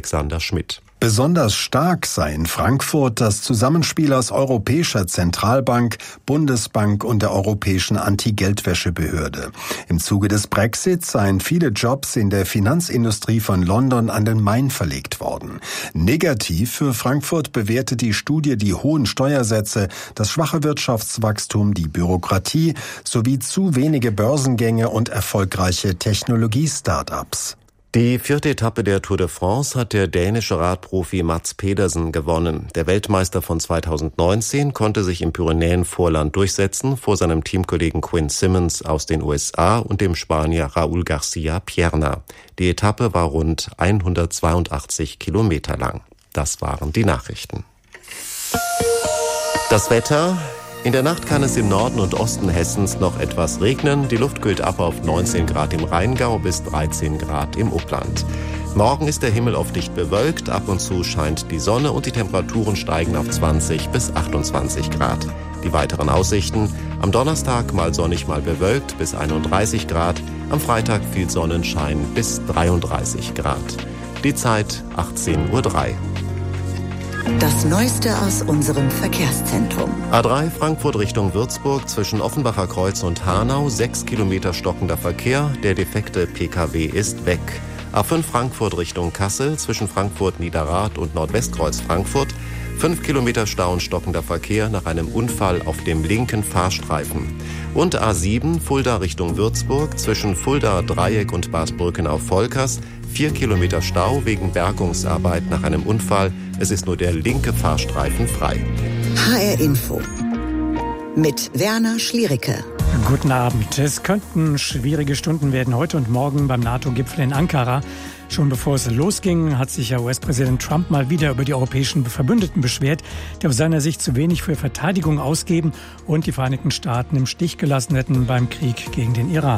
Alexander Schmidt. Besonders stark sei in Frankfurt das Zusammenspiel aus Europäischer Zentralbank, Bundesbank und der Europäischen Anti-Geldwäschebehörde. Im Zuge des Brexits seien viele Jobs in der Finanzindustrie von London an den Main verlegt worden. Negativ für Frankfurt bewertet die Studie die hohen Steuersätze, das schwache Wirtschaftswachstum, die Bürokratie sowie zu wenige Börsengänge und erfolgreiche Technologie-Startups. Die 4. Etappe der Tour de France hat der dänische Radprofi Mads Pedersen gewonnen. Der Weltmeister von 2019 konnte sich im Pyrenäenvorland durchsetzen vor seinem Teamkollegen Quinn Simmons aus den USA und dem Spanier Raúl García Pierna. Die Etappe war rund 182 Kilometer lang. Das waren die Nachrichten. Das Wetter. In der Nacht kann es im Norden und Osten Hessens noch etwas regnen. Die Luft kühlt ab auf 19 Grad im Rheingau bis 13 Grad im Upland. Morgen ist der Himmel oft dicht bewölkt, ab und zu scheint die Sonne und die Temperaturen steigen auf 20 bis 28 Grad. Die weiteren Aussichten: am Donnerstag mal sonnig, mal bewölkt bis 31 Grad, am Freitag viel Sonnenschein bis 33 Grad. Die Zeit 18:03 Uhr. Das Neueste aus unserem Verkehrszentrum. A3 Frankfurt Richtung Würzburg zwischen Offenbacher Kreuz und Hanau, 6 Kilometer stockender Verkehr, der defekte PKW ist weg. A5 Frankfurt Richtung Kassel zwischen Frankfurt Niederrad und Nordwestkreuz Frankfurt, 5 Kilometer Stau und stockender Verkehr nach einem Unfall auf dem linken Fahrstreifen. Und A7 Fulda Richtung Würzburg zwischen Fulda Dreieck und Bad Brückenau-Volkers, 4 Kilometer Stau wegen Bergungsarbeit nach einem Unfall. Es ist nur der linke Fahrstreifen frei. HR Info mit Werner Schliericke. Guten Abend. Es könnten schwierige Stunden werden heute und morgen beim NATO-Gipfel in Ankara. Schon bevor es losging, hat sich ja US-Präsident Trump mal wieder über die europäischen Verbündeten beschwert, die aus seiner Sicht zu wenig für Verteidigung ausgeben und die Vereinigten Staaten im Stich gelassen hätten beim Krieg gegen den Iran.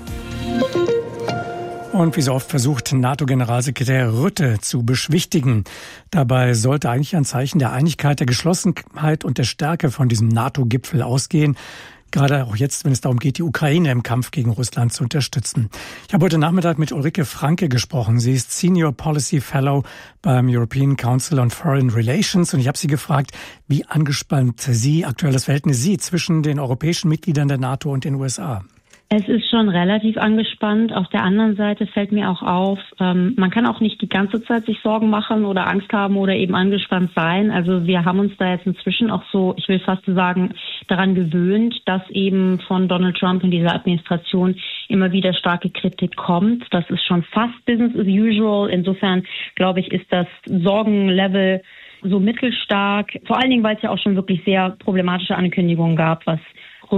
Und wie so oft versucht NATO-Generalsekretär Rutte zu beschwichtigen. Dabei sollte eigentlich ein Zeichen der Einigkeit, der Geschlossenheit und der Stärke von diesem NATO-Gipfel ausgehen. Gerade auch jetzt, wenn es darum geht, die Ukraine im Kampf gegen Russland zu unterstützen. Ich habe heute Nachmittag mit Ulrike Franke gesprochen. Sie ist Senior Policy Fellow beim European Council on Foreign Relations. Und ich habe sie gefragt, wie angespannt sie aktuell das Verhältnis sieht zwischen den europäischen Mitgliedern der NATO und den USA. Es ist schon relativ angespannt. Auf der anderen Seite fällt mir auch auf, man kann auch nicht die ganze Zeit sich Sorgen machen oder Angst haben oder eben angespannt sein. Also wir haben uns da jetzt inzwischen auch so, ich will fast sagen, daran gewöhnt, dass eben von Donald Trump in dieser Administration immer wieder starke Kritik kommt. Das ist schon fast Business as usual. Insofern, glaube ich, ist das Sorgenlevel so mittelstark. Vor allen Dingen, weil es ja auch schon wirklich sehr problematische Ankündigungen gab, was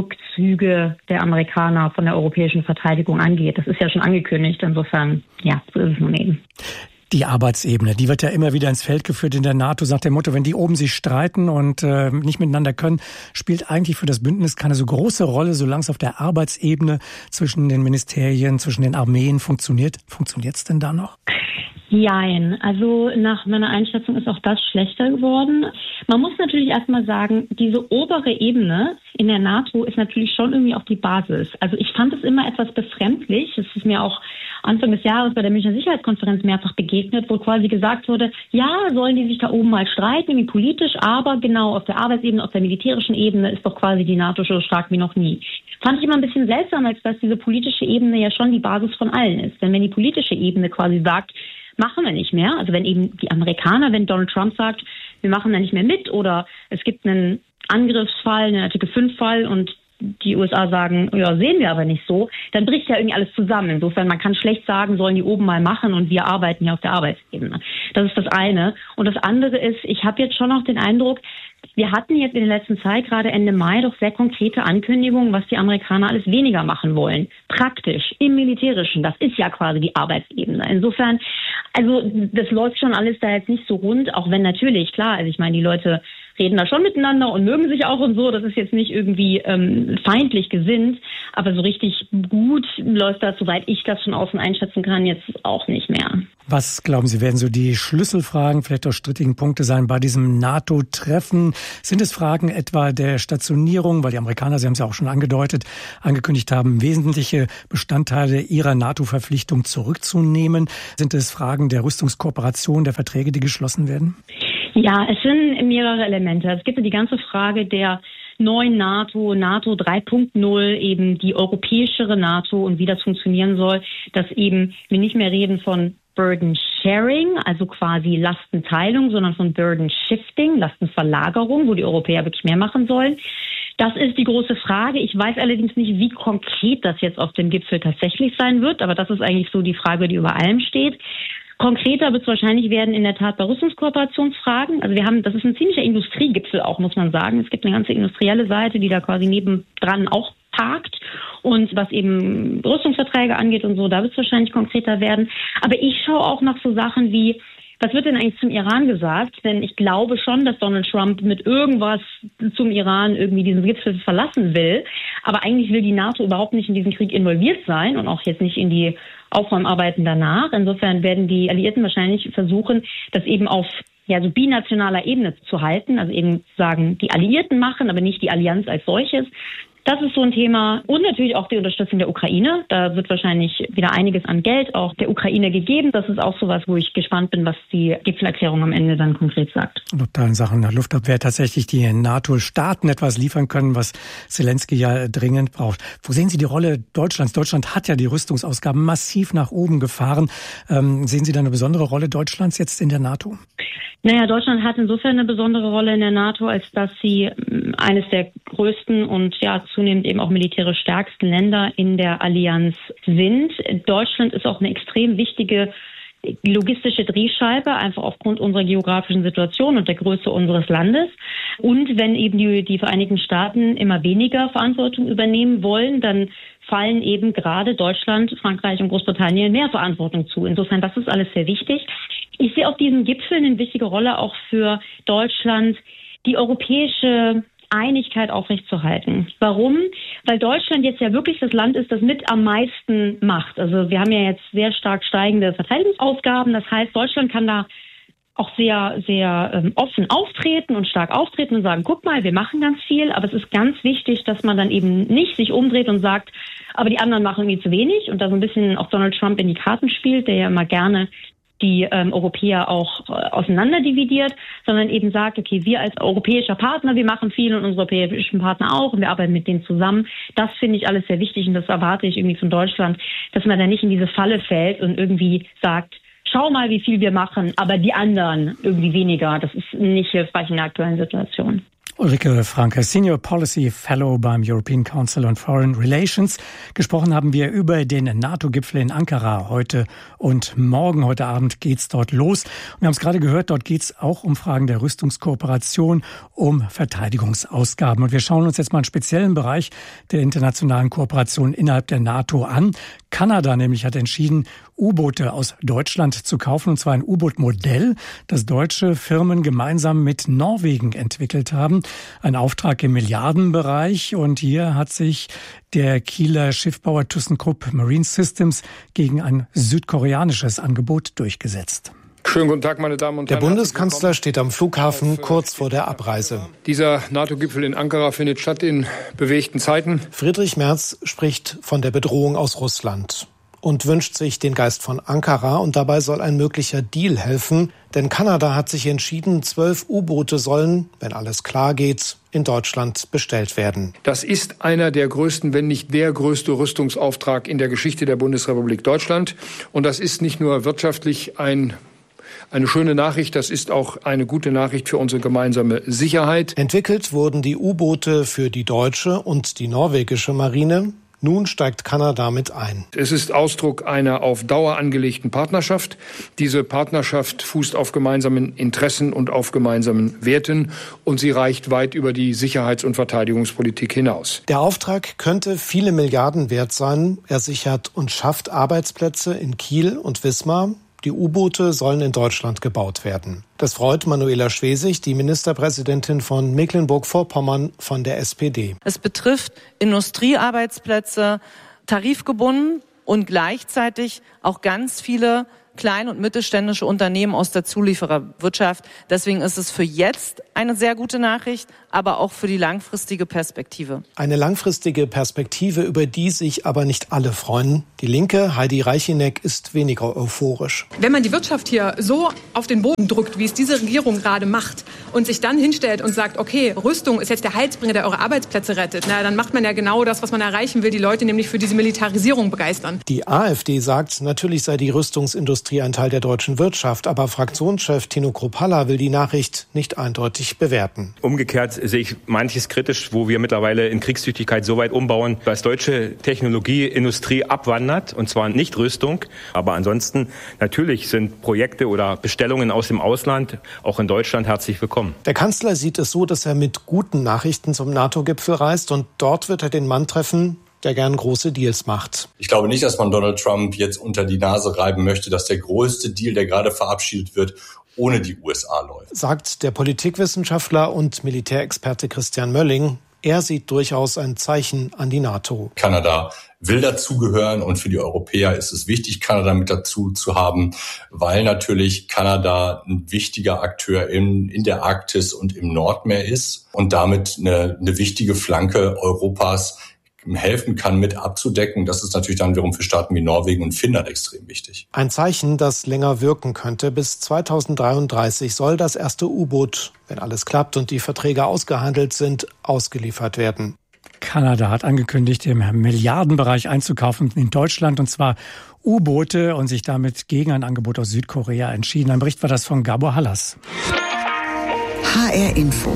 Rückzüge der Amerikaner von der europäischen Verteidigung angeht. Das ist ja schon angekündigt. Insofern, ja, so ist es nun eben. Die Arbeitsebene, die wird ja immer wieder ins Feld geführt in der NATO, sagt der Motto, wenn die oben sich streiten und nicht miteinander können, spielt eigentlich für das Bündnis keine so große Rolle, solange es auf der Arbeitsebene zwischen den Ministerien, zwischen den Armeen funktioniert. Funktioniert's denn da noch? Jein. Also nach meiner Einschätzung ist auch das schlechter geworden. Man muss natürlich erstmal sagen, diese obere Ebene in der NATO ist natürlich schon irgendwie auch die Basis. Also ich fand es immer etwas befremdlich. Es ist mir auch Anfang des Jahres bei der Münchner Sicherheitskonferenz mehrfach begegnet, wo quasi gesagt wurde, ja, sollen die sich da oben mal streiten, irgendwie politisch, aber genau auf der Arbeitsebene, auf der militärischen Ebene ist doch quasi die NATO so stark wie noch nie. Fand ich immer ein bisschen seltsam, als dass diese politische Ebene ja schon die Basis von allen ist. Denn wenn die politische Ebene quasi sagt, machen wir nicht mehr, also wenn eben die Amerikaner, wenn Donald Trump sagt, wir machen da nicht mehr mit oder es gibt einen Angriffsfall, einen Artikel 5-Fall und die USA sagen, ja, sehen wir aber nicht so, dann bricht ja irgendwie alles zusammen. Insofern, man kann schlecht sagen, sollen die oben mal machen und wir arbeiten ja auf der Arbeitsebene. Das ist das eine. Und das andere ist, ich habe jetzt schon noch den Eindruck, wir hatten jetzt in der letzten Zeit, gerade Ende Mai, doch sehr konkrete Ankündigungen, was die Amerikaner alles weniger machen wollen. Praktisch, im Militärischen. Das ist ja quasi die Arbeitsebene. Insofern, also das läuft schon alles da jetzt nicht so rund, auch wenn natürlich, klar, also ich meine, die Leute reden da schon miteinander und mögen sich auch und so. Das ist jetzt nicht irgendwie feindlich gesinnt, aber so richtig gut läuft das, soweit ich das von außen einschätzen kann, jetzt auch nicht mehr. Was glauben Sie, werden so die Schlüsselfragen, vielleicht auch strittigen Punkte sein bei diesem NATO-Treffen? Sind es Fragen etwa der Stationierung, weil die Amerikaner, Sie haben es ja auch schon angekündigt haben, wesentliche Bestandteile ihrer NATO-Verpflichtung zurückzunehmen? Sind es Fragen der Rüstungskooperation, der Verträge, die geschlossen werden? Ja, es sind mehrere Elemente. Es gibt ja die ganze Frage der neuen NATO 3.0, eben die europäischere NATO und wie das funktionieren soll, dass eben wir nicht mehr reden von Burden Sharing, also quasi Lastenteilung, sondern von Burden Shifting, Lastenverlagerung, wo die Europäer wirklich mehr machen sollen. Das ist die große Frage. Ich weiß allerdings nicht, wie konkret das jetzt auf dem Gipfel tatsächlich sein wird, aber das ist eigentlich so die Frage, die über allem steht. Konkreter wird es wahrscheinlich werden in der Tat bei Rüstungskooperationsfragen. Also das ist ein ziemlicher Industriegipfel auch, muss man sagen. Es gibt eine ganze industrielle Seite, die da quasi nebendran auch tagt. Und was eben Rüstungsverträge angeht und so, da wird es wahrscheinlich konkreter werden. Aber ich schaue auch nach so Sachen wie, was wird denn eigentlich zum Iran gesagt? Denn ich glaube schon, dass Donald Trump mit irgendwas zum Iran irgendwie diesen Gipfel verlassen will. Aber eigentlich will die NATO überhaupt nicht in diesen Krieg involviert sein und auch jetzt nicht in die Aufräumarbeiten danach. Insofern werden die Alliierten wahrscheinlich versuchen, das eben auf so binationaler Ebene zu halten. Also eben sagen, die Alliierten machen, aber nicht die Allianz als solches. Das ist so ein Thema. Und natürlich auch die Unterstützung der Ukraine. Da wird wahrscheinlich wieder einiges an Geld auch der Ukraine gegeben. Das ist auch sowas, wo ich gespannt bin, was die Gipfelerklärung am Ende dann konkret sagt. Ob da in Sachen der Luftabwehr tatsächlich die NATO-Staaten etwas liefern können, was Zelensky ja dringend braucht. Wo sehen Sie die Rolle Deutschlands? Deutschland hat ja die Rüstungsausgaben massiv nach oben gefahren. Sehen Sie da eine besondere Rolle Deutschlands jetzt in der NATO? Deutschland hat insofern eine besondere Rolle in der NATO, als dass sie eines der größten und zunehmend eben auch militärisch stärksten Länder in der Allianz sind. Deutschland ist auch eine extrem wichtige logistische Drehscheibe, einfach aufgrund unserer geografischen Situation und der Größe unseres Landes. Und wenn eben die Vereinigten Staaten immer weniger Verantwortung übernehmen wollen, dann fallen eben gerade Deutschland, Frankreich und Großbritannien mehr Verantwortung zu. Insofern, das ist alles sehr wichtig. Ich sehe auf diesem Gipfel eine wichtige Rolle auch für Deutschland, die europäische Einigkeit aufrechtzuerhalten. Warum? Weil Deutschland jetzt ja wirklich das Land ist, das mit am meisten macht. Also wir haben ja jetzt sehr stark steigende Verteidigungsausgaben. Das heißt, Deutschland kann da auch sehr, sehr offen auftreten und stark auftreten und sagen, guck mal, wir machen ganz viel. Aber es ist ganz wichtig, dass man dann eben nicht sich umdreht und sagt, aber die anderen machen irgendwie zu wenig. Und da so ein bisschen auch Donald Trump in die Karten spielt, der ja immer gerne die Europäer auch auseinanderdividiert, sondern eben sagt, okay, wir als europäischer Partner, wir machen viel und unsere europäischen Partner auch und wir arbeiten mit denen zusammen. Das finde ich alles sehr wichtig und das erwarte ich irgendwie von Deutschland, dass man da nicht in diese Falle fällt und irgendwie sagt, schau mal, wie viel wir machen, aber die anderen irgendwie weniger. Das ist nicht hilfreich in der aktuellen Situation. Ulrike Franke, Senior Policy Fellow beim European Council on Foreign Relations. Gesprochen haben wir über den NATO-Gipfel in Ankara heute und morgen. Heute Abend geht's dort los. Und wir haben es gerade gehört, dort geht's auch um Fragen der Rüstungskooperation, um Verteidigungsausgaben. Und wir schauen uns jetzt mal einen speziellen Bereich der internationalen Kooperation innerhalb der NATO an. Kanada nämlich hat entschieden, U-Boote aus Deutschland zu kaufen, und zwar ein U-Boot-Modell, das deutsche Firmen gemeinsam mit Norwegen entwickelt haben. Ein Auftrag im Milliardenbereich, und hier hat sich der Kieler Schiffbauer ThyssenKrupp Marine Systems gegen ein südkoreanisches Angebot durchgesetzt. Schönen guten Tag, meine Damen und Herren. Der Bundeskanzler steht am Flughafen kurz vor der Abreise. Dieser NATO-Gipfel in Ankara findet statt in bewegten Zeiten. Friedrich Merz spricht von der Bedrohung aus Russland und wünscht sich den Geist von Ankara, und dabei soll ein möglicher Deal helfen. Denn Kanada hat sich entschieden, 12 U-Boote sollen, wenn alles klar geht, in Deutschland bestellt werden. Das ist einer der größten, wenn nicht der größte Rüstungsauftrag in der Geschichte der Bundesrepublik Deutschland. Und das ist nicht nur wirtschaftlich eine schöne Nachricht, das ist auch eine gute Nachricht für unsere gemeinsame Sicherheit. Entwickelt wurden die U-Boote für die deutsche und die norwegische Marine. Nun steigt Kanada mit ein. Es ist Ausdruck einer auf Dauer angelegten Partnerschaft. Diese Partnerschaft fußt auf gemeinsamen Interessen und auf gemeinsamen Werten, und sie reicht weit über die Sicherheits- und Verteidigungspolitik hinaus. Der Auftrag könnte viele Milliarden wert sein. Er sichert und schafft Arbeitsplätze in Kiel und Wismar. Die U-Boote sollen in Deutschland gebaut werden. Das freut Manuela Schwesig, die Ministerpräsidentin von Mecklenburg-Vorpommern von der SPD. Es betrifft Industriearbeitsplätze, tarifgebunden und gleichzeitig auch ganz viele kleine und mittelständische Unternehmen aus der Zuliefererwirtschaft. Deswegen ist es für jetzt eine sehr gute Nachricht, aber auch für die langfristige Perspektive. Eine langfristige Perspektive, über die sich aber nicht alle freuen. Die Linke, Heidi Reicheneck, ist weniger euphorisch. Wenn man die Wirtschaft hier so auf den Boden drückt, wie es diese Regierung gerade macht, und sich dann hinstellt und sagt, okay, Rüstung ist jetzt der Heilsbringer, der eure Arbeitsplätze rettet, dann macht man ja genau das, was man erreichen will, die Leute nämlich für diese Militarisierung begeistern. Die AfD sagt, natürlich sei die Rüstungsindustrie ein Teil der deutschen Wirtschaft, aber Fraktionschef Tino Kruppalla will die Nachricht nicht eindeutig bewerten. Umgekehrt sehe ich manches kritisch, wo wir mittlerweile in Kriegstüchtigkeit so weit umbauen, dass deutsche Technologieindustrie abwandert, und zwar nicht Rüstung. Aber ansonsten natürlich sind Projekte oder Bestellungen aus dem Ausland auch in Deutschland herzlich willkommen. Der Kanzler sieht es so, dass er mit guten Nachrichten zum NATO-Gipfel reist, und dort wird er den Mann treffen, der gern große Deals macht. Ich glaube nicht, dass man Donald Trump jetzt unter die Nase reiben möchte, dass der größte Deal, der gerade verabschiedet wird, ohne die USA läuft. Sagt der Politikwissenschaftler und Militärexperte Christian Mölling. Er sieht durchaus ein Zeichen an die NATO. Kanada will dazugehören, und für die Europäer ist es wichtig, Kanada mit dazu zu haben, weil natürlich Kanada ein wichtiger Akteur in der Arktis und im Nordmeer ist und damit eine wichtige Flanke Europas helfen kann, mit abzudecken. Das ist natürlich dann wiederum für Staaten wie Norwegen und Finnland extrem wichtig. Ein Zeichen, das länger wirken könnte. Bis 2033 soll das erste U-Boot, wenn alles klappt und die Verträge ausgehandelt sind, ausgeliefert werden. Kanada hat angekündigt, im Milliardenbereich einzukaufen in Deutschland, und zwar U-Boote, und sich damit gegen ein Angebot aus Südkorea entschieden. Ein Bericht war das von Gabor Hallas. HR Info.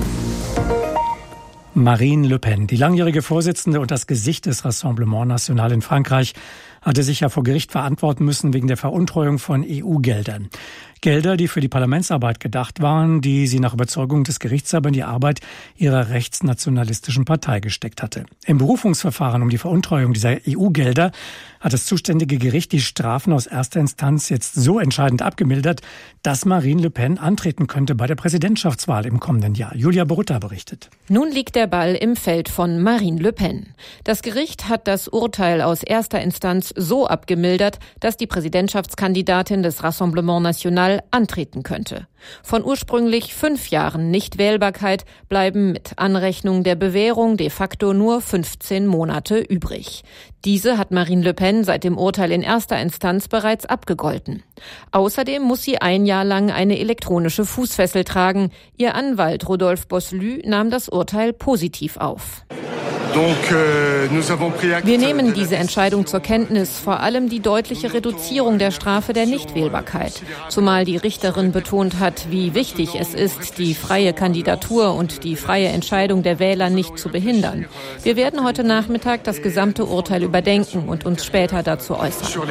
Marine Le Pen, die langjährige Vorsitzende und das Gesicht des Rassemblement National in Frankreich, hatte sich ja vor Gericht verantworten müssen wegen der Veruntreuung von EU-Geldern. Gelder, die für die Parlamentsarbeit gedacht waren, die sie nach Überzeugung des Gerichts aber in die Arbeit ihrer rechtsnationalistischen Partei gesteckt hatte. Im Berufungsverfahren um die Veruntreuung dieser EU-Gelder hat das zuständige Gericht die Strafen aus erster Instanz jetzt so entscheidend abgemildert, dass Marine Le Pen antreten könnte bei der Präsidentschaftswahl im kommenden Jahr. Julia Borutta berichtet. Nun liegt der Ball im Feld von Marine Le Pen. Das Gericht hat das Urteil aus erster Instanz so abgemildert, dass die Präsidentschaftskandidatin des Rassemblement National antreten könnte. Von ursprünglich 5 Jahren Nichtwählbarkeit bleiben mit Anrechnung der Bewährung de facto nur 15 Monate übrig. Diese hat Marine Le Pen seit dem Urteil in erster Instanz bereits abgegolten. Außerdem muss sie 1 Jahr lang eine elektronische Fußfessel tragen. Ihr Anwalt Rodolphe Bosselü nahm das Urteil positiv auf. Wir nehmen diese Entscheidung zur Kenntnis, vor allem die deutliche Reduzierung der Strafe der Nichtwählbarkeit. Zumal die Richterin betont hat, wie wichtig es ist, die freie Kandidatur und die freie Entscheidung der Wähler nicht zu behindern. Wir werden heute Nachmittag das gesamte Urteil überdenken und uns später dazu äußern.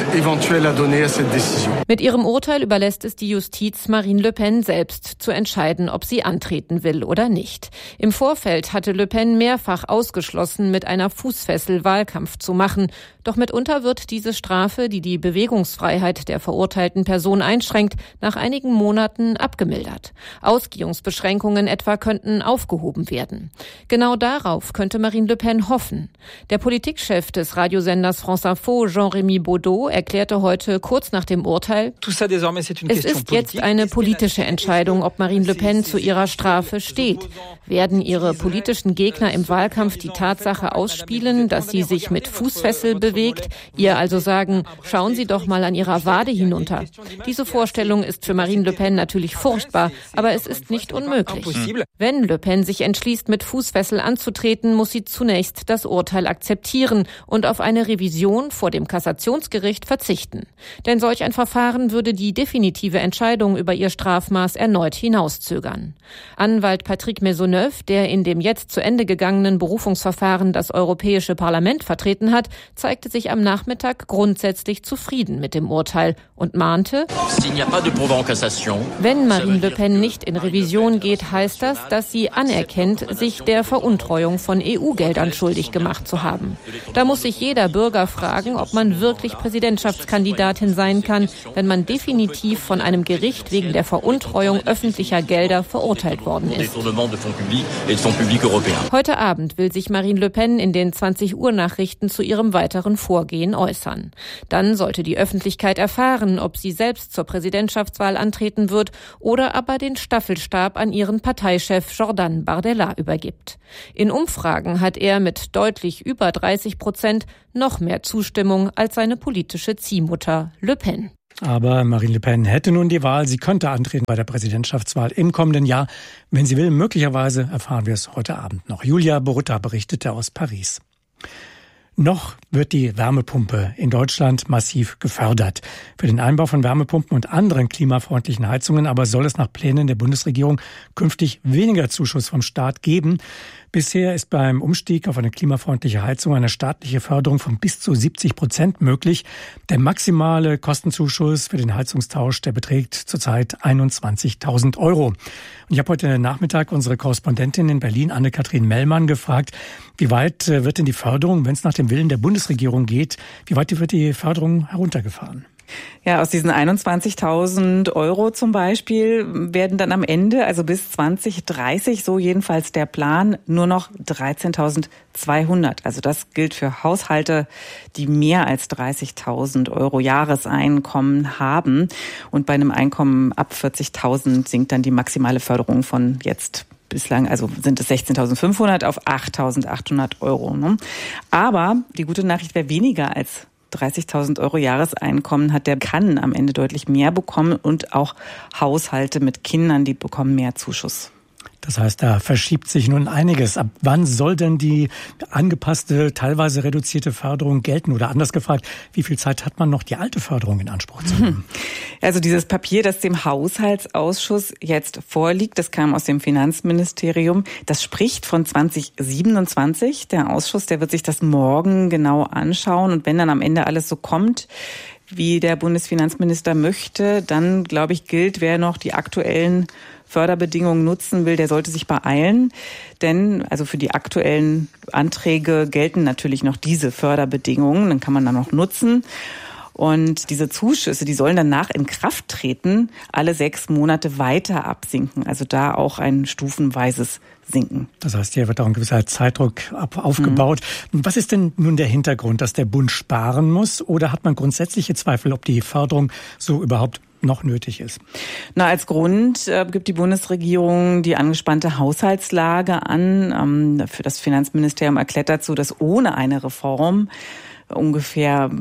Mit ihrem Urteil überlässt es die Justiz Marine Le Pen selbst zu entscheiden, ob sie antreten will oder nicht. Im Vorfeld hatte Le Pen mehrfach ausgeschlossen, mit einer Fußfessel Wahlkampf zu machen. Doch mitunter wird diese Strafe, die die Bewegungsfreiheit der verurteilten Person einschränkt, nach einigen Monaten abgemildert. Ausgehungsbeschränkungen etwa könnten aufgehoben werden. Genau darauf könnte Marine Le Pen hoffen. Der Politikchef des Radiosenders France Info, Jean-Rémy Baudot, erklärte heute kurz nach dem Urteil, es ist jetzt eine politische Entscheidung, ob Marine Le Pen zu ihrer Strafe steht. Werden ihre politischen Gegner im Wahlkampf die Tatsache ausspielen, dass sie sich mit Fußfessel bewegt, ihr also sagen, schauen Sie doch mal an Ihrer Wade hinunter. Diese Vorstellung ist für Marine Le Pen natürlich furchtbar, aber es ist nicht unmöglich. Wenn Le Pen sich entschließt, mit Fußfessel anzutreten, muss sie zunächst das Urteil akzeptieren und auf eine Revision vor dem Kassationsgericht verzichten. Denn solch ein Verfahren würde die definitive Entscheidung über ihr Strafmaß erneut hinauszögern. Anwalt Patrick Maisonneuve, der in dem jetzt zu Ende gegangenen Berufungsverfahren das Europäische Parlament vertreten hat, zeigt zeigte sich am Nachmittag grundsätzlich zufrieden mit dem Urteil und mahnte, wenn Marine Le Pen nicht in Revision geht, heißt das, dass sie anerkennt, sich der Veruntreuung von EU-Geldern schuldig gemacht zu haben. Da muss sich jeder Bürger fragen, ob man wirklich Präsidentschaftskandidatin sein kann, wenn man definitiv von einem Gericht wegen der Veruntreuung öffentlicher Gelder verurteilt worden ist. Heute Abend will sich Marine Le Pen in den 20-Uhr-Nachrichten zu ihrem weiteren Vorgehen äußern. Dann sollte die Öffentlichkeit erfahren, ob sie selbst zur Präsidentschaftswahl antreten wird oder aber den Staffelstab an ihren Parteichef Jordan Bardella übergibt. In Umfragen hat er mit deutlich über 30% noch mehr Zustimmung als seine politische Ziehmutter Le Pen. Aber Marine Le Pen hätte nun die Wahl. Sie könnte antreten bei der Präsidentschaftswahl im kommenden Jahr. Wenn sie will, möglicherweise erfahren wir es heute Abend noch. Julia Borutta berichtete aus Paris. Noch wird die Wärmepumpe in Deutschland massiv gefördert. Für den Einbau von Wärmepumpen und anderen klimafreundlichen Heizungen aber soll es nach Plänen der Bundesregierung künftig weniger Zuschuss vom Staat geben. Bisher ist beim Umstieg auf eine klimafreundliche Heizung eine staatliche Förderung von bis zu 70% möglich. Der maximale Kostenzuschuss für den Heizungstausch, der beträgt zurzeit 21.000 €. Und ich habe heute Nachmittag unsere Korrespondentin in Berlin, Anne-Kathrin Mellmann, gefragt, wie weit wird denn die Förderung, wenn es nach dem Willen der Bundesregierung geht, wie weit wird die Förderung heruntergefahren? Ja, aus diesen 21.000 € zum Beispiel werden dann am Ende, also bis 2030, so jedenfalls der Plan, nur noch 13.200. Also das gilt für Haushalte, die mehr als 30.000 € Jahreseinkommen haben. Und bei einem Einkommen ab 40.000 sinkt dann die maximale Förderung von jetzt bislang, also sind es 16.500 auf 8.800 €. Ne? Aber die gute Nachricht, wer weniger als 30.000 € Jahreseinkommen hat, der kann am Ende deutlich mehr bekommen und auch Haushalte mit Kindern, die bekommen mehr Zuschuss. Das heißt, da verschiebt sich nun einiges. Ab wann soll denn die angepasste, teilweise reduzierte Förderung gelten? Oder anders gefragt, wie viel Zeit hat man noch, die alte Förderung in Anspruch zu nehmen? Also dieses Papier, das dem Haushaltsausschuss jetzt vorliegt, das kam aus dem Finanzministerium, das spricht von 2027. Der Ausschuss, der wird sich das morgen genau anschauen. Und wenn dann am Ende alles so kommt, wie der Bundesfinanzminister möchte, dann, glaube ich, gilt, wer noch die aktuellen Förderbedingungen nutzen will, der sollte sich beeilen. Denn also für die aktuellen Anträge gelten natürlich noch diese Förderbedingungen. Dann kann man dann noch nutzen. Und diese Zuschüsse, die sollen danach in Kraft treten, alle 6 Monate weiter absinken. Also da auch ein stufenweises Sinken. Das heißt, hier wird auch ein gewisser Zeitdruck aufgebaut. Was ist denn nun der Hintergrund, dass der Bund sparen muss? Oder hat man grundsätzliche Zweifel, ob die Förderung so überhaupt noch nötig ist? Na, als Grund gibt die Bundesregierung die angespannte Haushaltslage an. Für das Finanzministerium erklärt dazu, dass ohne eine Reform ungefähr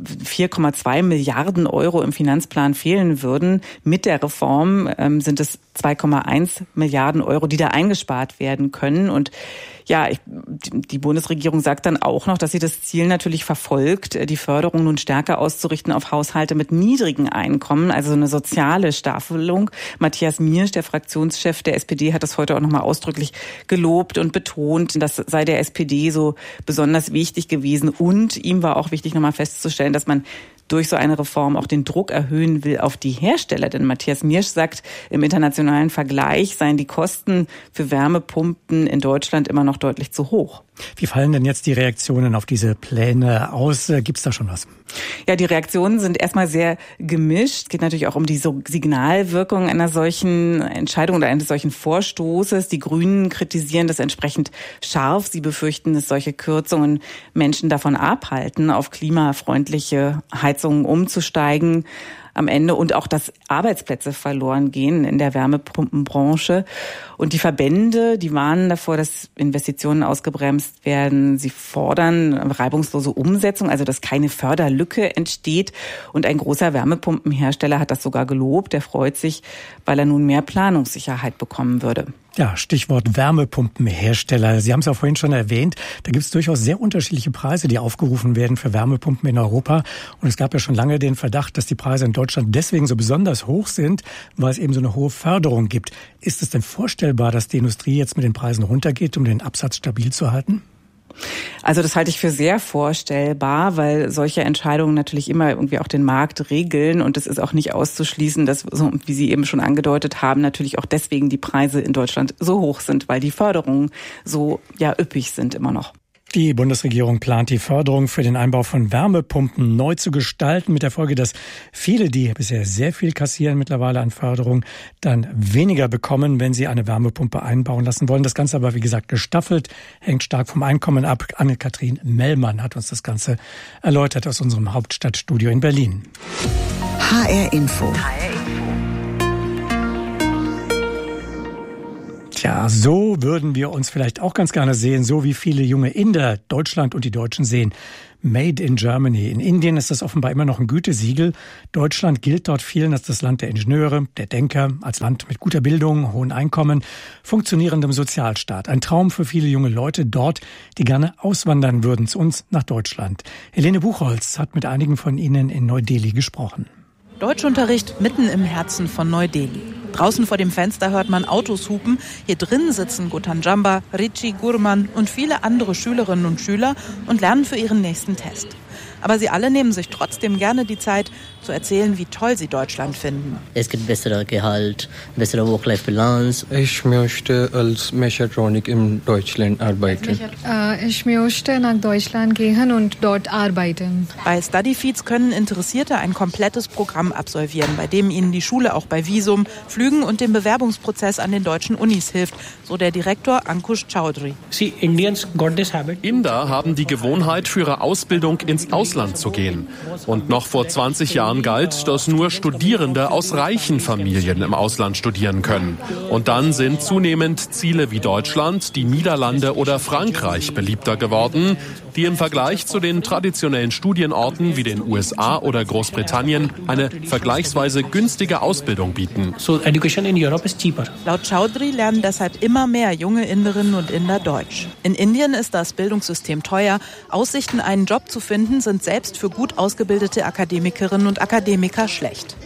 4,2 Milliarden € im Finanzplan fehlen würden. Mit der Reform sind es 2,1 Milliarden €, die da eingespart werden können. Und ja, die Bundesregierung sagt dann auch noch, dass sie das Ziel natürlich verfolgt, die Förderung nun stärker auszurichten auf Haushalte mit niedrigen Einkommen, also eine soziale Staffelung. Matthias Miersch, der Fraktionschef der SPD, hat das heute auch nochmal ausdrücklich gelobt und betont, das sei der SPD so besonders wichtig gewesen. Und ihm war auch wichtig, nochmal festzustellen, dass man durch so eine Reform auch den Druck erhöhen will auf die Hersteller. Denn Matthias Miersch sagt, im internationalen Vergleich seien die Kosten für Wärmepumpen in Deutschland immer noch deutlich zu hoch. Wie fallen denn jetzt die Reaktionen auf diese Pläne aus? Gibt's da schon was? Ja, die Reaktionen sind erstmal sehr gemischt. Es geht natürlich auch um die Signalwirkung einer solchen Entscheidung oder eines solchen Vorstoßes. Die Grünen kritisieren das entsprechend scharf. Sie befürchten, dass solche Kürzungen Menschen davon abhalten, auf klimafreundliche Heizungen umzusteigen am Ende und auch, dass Arbeitsplätze verloren gehen in der Wärmepumpenbranche. Und die Verbände, die warnen davor, dass Investitionen ausgebremst werden. Sie fordern reibungslose Umsetzung, also dass keine Förderlücke entsteht. Und ein großer Wärmepumpenhersteller hat das sogar gelobt. Der freut sich, weil er nun mehr Planungssicherheit bekommen würde. Ja, Stichwort Wärmepumpenhersteller. Sie haben es auch vorhin schon erwähnt. Da gibt es durchaus sehr unterschiedliche Preise, die aufgerufen werden für Wärmepumpen in Europa. Und es gab ja schon lange den Verdacht, dass die Preise in Deutschland deswegen so besonders hoch sind, weil es eben so eine hohe Förderung gibt. Ist es denn vorstellbar, dass die Industrie jetzt mit den Preisen runtergeht, um den Absatz stabil zu halten? Also das halte ich für sehr vorstellbar, weil solche Entscheidungen natürlich immer irgendwie auch den Markt regeln und es ist auch nicht auszuschließen, dass, so wie Sie eben schon angedeutet haben, natürlich auch deswegen die Preise in Deutschland so hoch sind, weil die Förderungen so üppig sind immer noch. Die Bundesregierung plant, die Förderung für den Einbau von Wärmepumpen neu zu gestalten, mit der Folge, dass viele, die bisher sehr viel kassieren mittlerweile an Förderung, dann weniger bekommen, wenn sie eine Wärmepumpe einbauen lassen wollen. Das Ganze aber, wie gesagt, gestaffelt, hängt stark vom Einkommen ab. Anne-Kathrin Mellmann hat uns das Ganze erläutert aus unserem Hauptstadtstudio in Berlin. HR Info. Tja, so würden wir uns vielleicht auch ganz gerne sehen, so wie viele junge Inder Deutschland und die Deutschen sehen. Made in Germany. In Indien ist das offenbar immer noch ein Gütesiegel. Deutschland gilt dort vielen als das Land der Ingenieure, der Denker, als Land mit guter Bildung, hohen Einkommen, funktionierendem Sozialstaat. Ein Traum für viele junge Leute dort, die gerne auswandern würden zu uns nach Deutschland. Helene Buchholz hat mit einigen von ihnen in Neu-Delhi gesprochen. Deutschunterricht mitten im Herzen von Neu-Delhi. Draußen vor dem Fenster hört man Autos hupen. Hier drin sitzen Gutan Jamba, Richi Gurman und viele andere Schülerinnen und Schüler und lernen für ihren nächsten Test. Aber sie alle nehmen sich trotzdem gerne die Zeit, zu erzählen, wie toll sie Deutschland finden. Es gibt bessere Gehalt, bessere Work-Life-Balance. Ich möchte als Mechatronik in Deutschland arbeiten. Ich möchte nach Deutschland gehen und dort arbeiten. Bei StudyFeeds können Interessierte ein komplettes Programm absolvieren, bei dem ihnen die Schule auch bei Visum, Flügen und dem Bewerbungsprozess an den deutschen Unis hilft, so der Direktor Ankush Chaudhry. Inder haben die Gewohnheit, für ihre Ausbildung ins Ausland zu gehen. Und noch vor 20 Jahren galt, dass nur Studierende aus reichen Familien im Ausland studieren können. Und dann sind zunehmend Ziele wie Deutschland, die Niederlande oder Frankreich beliebter geworden, die im Vergleich zu den traditionellen Studienorten wie den USA oder Großbritannien eine vergleichsweise günstige Ausbildung bieten. Laut Chaudhry lernen deshalb immer mehr junge Inderinnen und Inder Deutsch. In Indien ist das Bildungssystem teuer. Aussichten, einen Job zu finden, sind selbst für gut ausgebildete Akademikerinnen und Akademiker schlecht.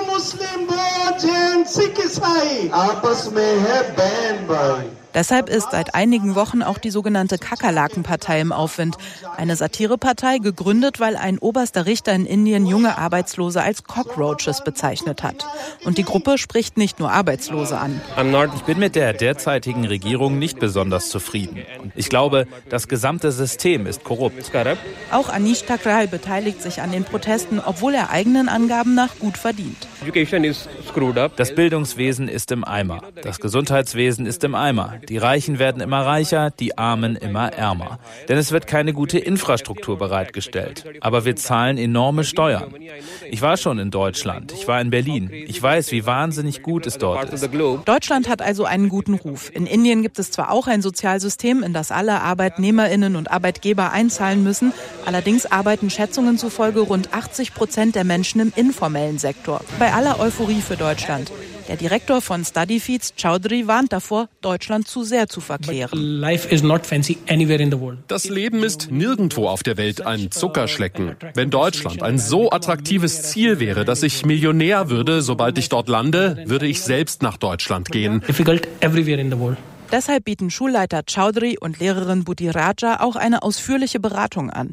Deshalb ist seit einigen Wochen auch die sogenannte Kakerlaken-Partei im Aufwind. Eine Satirepartei, gegründet, weil ein oberster Richter in Indien junge Arbeitslose als Cockroaches bezeichnet hat. Und die Gruppe spricht nicht nur Arbeitslose an. Ich bin mit der derzeitigen Regierung nicht besonders zufrieden. Ich glaube, das gesamte System ist korrupt. Auch Anish Thakral beteiligt sich an den Protesten, obwohl er eigenen Angaben nach gut verdient. Das Bildungswesen ist im Eimer. Das Gesundheitswesen ist im Eimer. Die Reichen werden immer reicher, die Armen immer ärmer. Denn es wird keine gute Infrastruktur bereitgestellt. Aber wir zahlen enorme Steuern. Ich war schon in Deutschland, ich war in Berlin. Ich weiß, wie wahnsinnig gut es dort ist. Deutschland hat also einen guten Ruf. In Indien gibt es zwar auch ein Sozialsystem, in das alle ArbeitnehmerInnen und Arbeitgeber einzahlen müssen. Allerdings arbeiten Schätzungen zufolge rund 80% der Menschen im informellen Sektor. Bei aller Euphorie für Deutschland. Der Direktor von StudyFeeds, Chaudhry, warnt davor, Deutschland zu sehr zu verklären. Das Leben ist nirgendwo auf der Welt ein Zuckerschlecken. Wenn Deutschland ein so attraktives Ziel wäre, dass ich Millionär würde, sobald ich dort lande, würde ich selbst nach Deutschland gehen. Deshalb bieten Schulleiter Chaudhry und Lehrerin Buddhi Raja auch eine ausführliche Beratung an.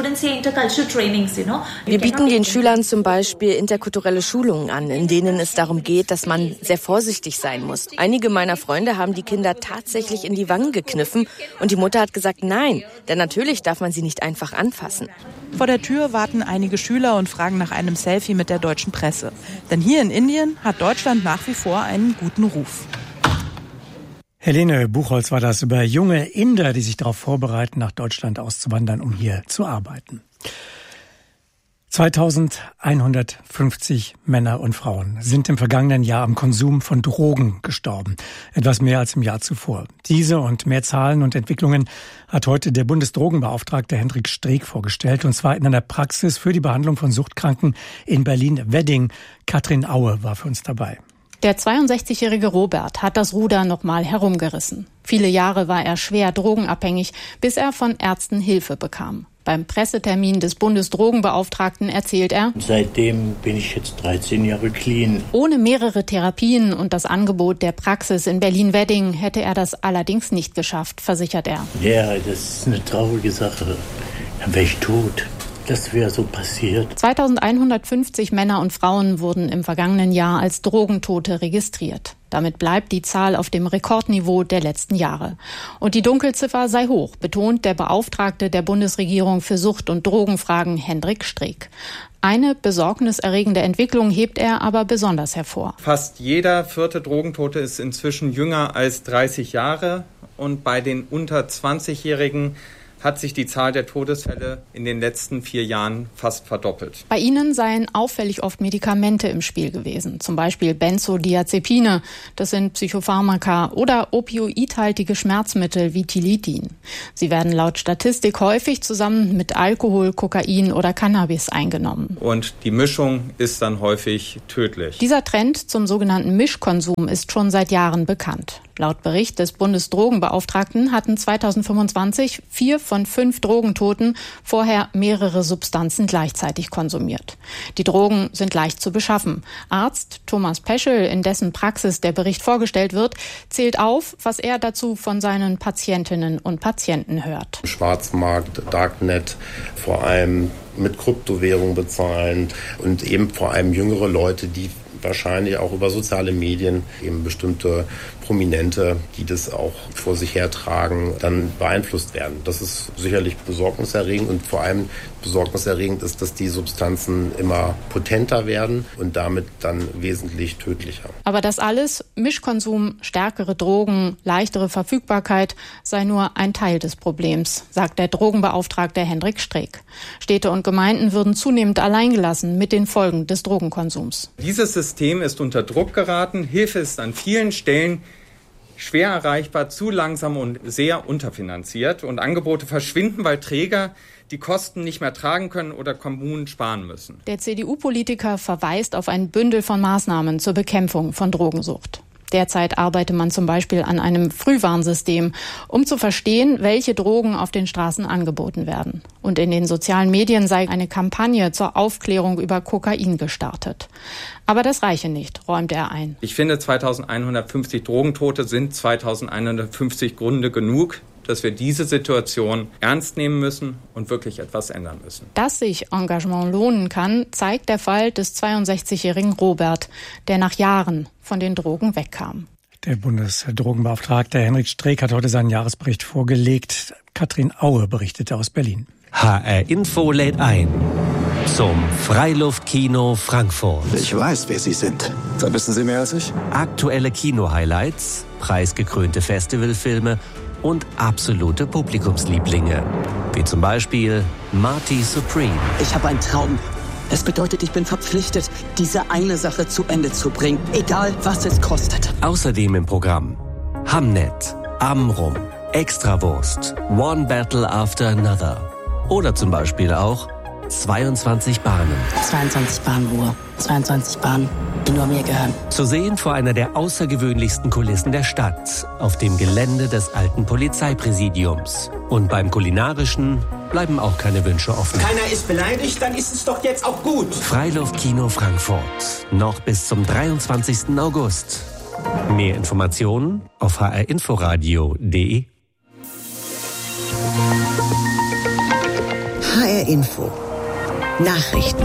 Wir bieten den Schülern zum Beispiel interkulturelle Schulungen an, in denen es darum geht, dass man sehr vorsichtig sein muss. Einige meiner Freunde haben die Kinder tatsächlich in die Wangen gekniffen und die Mutter hat gesagt, nein, denn natürlich darf man sie nicht einfach anfassen. Vor der Tür warten einige Schüler und fragen nach einem Selfie mit der deutschen Presse. Denn hier in Indien hat Deutschland nach wie vor einen guten Ruf. Helene Buchholz war das über junge Inder, die sich darauf vorbereiten, nach Deutschland auszuwandern, um hier zu arbeiten. 2150 Männer und Frauen sind im vergangenen Jahr am Konsum von Drogen gestorben. Etwas mehr als im Jahr zuvor. Diese und mehr Zahlen und Entwicklungen hat heute der Bundesdrogenbeauftragte Hendrik Streeck vorgestellt, und zwar in einer Praxis für die Behandlung von Suchtkranken in Berlin-Wedding. Katrin Aue war für uns dabei. Der 62-jährige Robert hat das Ruder nochmal herumgerissen. Viele Jahre war er schwer drogenabhängig, bis er von Ärzten Hilfe bekam. Beim Pressetermin des Bundesdrogenbeauftragten erzählt er: Seitdem bin ich jetzt 13 Jahre clean. Ohne mehrere Therapien und das Angebot der Praxis in Berlin-Wedding hätte er das allerdings nicht geschafft, versichert er. Ja, das ist eine traurige Sache. Dann wäre ich tot. Das wäre so passiert. 2150 Männer und Frauen wurden im vergangenen Jahr als Drogentote registriert. Damit bleibt die Zahl auf dem Rekordniveau der letzten Jahre. Und die Dunkelziffer sei hoch, betont der Beauftragte der Bundesregierung für Sucht- und Drogenfragen Hendrik Streeck. Eine besorgniserregende Entwicklung hebt er aber besonders hervor. Fast jeder 4. Drogentote ist inzwischen jünger als 30 Jahre. Und bei den unter 20-Jährigen hat sich die Zahl der Todesfälle in den letzten 4 Jahren fast verdoppelt. Bei ihnen seien auffällig oft Medikamente im Spiel gewesen, zum Beispiel Benzodiazepine, das sind Psychopharmaka, oder opioidhaltige Schmerzmittel wie Tilidin. Sie werden laut Statistik häufig zusammen mit Alkohol, Kokain oder Cannabis eingenommen. Und die Mischung ist dann häufig tödlich. Dieser Trend zum sogenannten Mischkonsum ist schon seit Jahren bekannt. Laut Bericht des Bundesdrogenbeauftragten hatten 2025 4 von 5 Drogentoten vorher mehrere Substanzen gleichzeitig konsumiert. Die Drogen sind leicht zu beschaffen. Arzt Thomas Peschel, in dessen Praxis der Bericht vorgestellt wird, zählt auf, was er dazu von seinen Patientinnen und Patienten hört. Schwarzmarkt, Darknet, vor allem mit Kryptowährung bezahlen und eben vor allem jüngere Leute, die wahrscheinlich auch über soziale Medien eben bestimmte Prominente, die das auch vor sich hertragen, dann beeinflusst werden. Das ist sicherlich besorgniserregend und vor allem besorgniserregend ist, dass die Substanzen immer potenter werden und damit dann wesentlich tödlicher. Aber das alles, Mischkonsum, stärkere Drogen, leichtere Verfügbarkeit, sei nur ein Teil des Problems, sagt der Drogenbeauftragte Hendrik Streeck. Städte und Gemeinden würden zunehmend alleingelassen mit den Folgen des Drogenkonsums. Dieses System ist unter Druck geraten. Hilfe ist an vielen Stellen schwer erreichbar, zu langsam und sehr unterfinanziert. Und Angebote verschwinden, weil Träger die Kosten nicht mehr tragen können oder Kommunen sparen müssen. Der CDU-Politiker verweist auf ein Bündel von Maßnahmen zur Bekämpfung von Drogensucht. Derzeit arbeite man zum Beispiel an einem Frühwarnsystem, um zu verstehen, welche Drogen auf den Straßen angeboten werden. Und in den sozialen Medien sei eine Kampagne zur Aufklärung über Kokain gestartet. Aber das reiche nicht, räumt er ein. Ich finde, 2150 Drogentote sind 2150 Gründe genug, dass wir diese Situation ernst nehmen müssen und wirklich etwas ändern müssen. Dass sich Engagement lohnen kann, zeigt der Fall des 62-jährigen Robert, der nach Jahren von den Drogen wegkam. Der Bundesdrogenbeauftragte Hendrik Streeck hat heute seinen Jahresbericht vorgelegt. Katrin Aue berichtete aus Berlin. HR Info lädt ein zum Freiluftkino Frankfurt. Ich weiß, wer Sie sind. Da wissen Sie mehr als ich. Aktuelle Kino-Highlights, preisgekrönte Festivalfilme und absolute Publikumslieblinge. Wie zum Beispiel Marty Supreme. Ich habe einen Traum. Es bedeutet, ich bin verpflichtet, diese eine Sache zu Ende zu bringen, egal was es kostet. Außerdem im Programm Hamnet, Amrum, Extrawurst, One Battle After Another. Oder zum Beispiel auch 22 Bahnen. 22 Bahnruhe, 22 Bahnen, die nur mir gehören. Zu sehen vor einer der außergewöhnlichsten Kulissen der Stadt, auf dem Gelände des alten Polizeipräsidiums. Und beim Kulinarischen bleiben auch keine Wünsche offen. Keiner ist beleidigt, dann ist es doch jetzt auch gut. Freiluftkino Frankfurt. Noch bis zum 23. August. Mehr Informationen auf hrinforadio.de. HR Info. Nachrichten.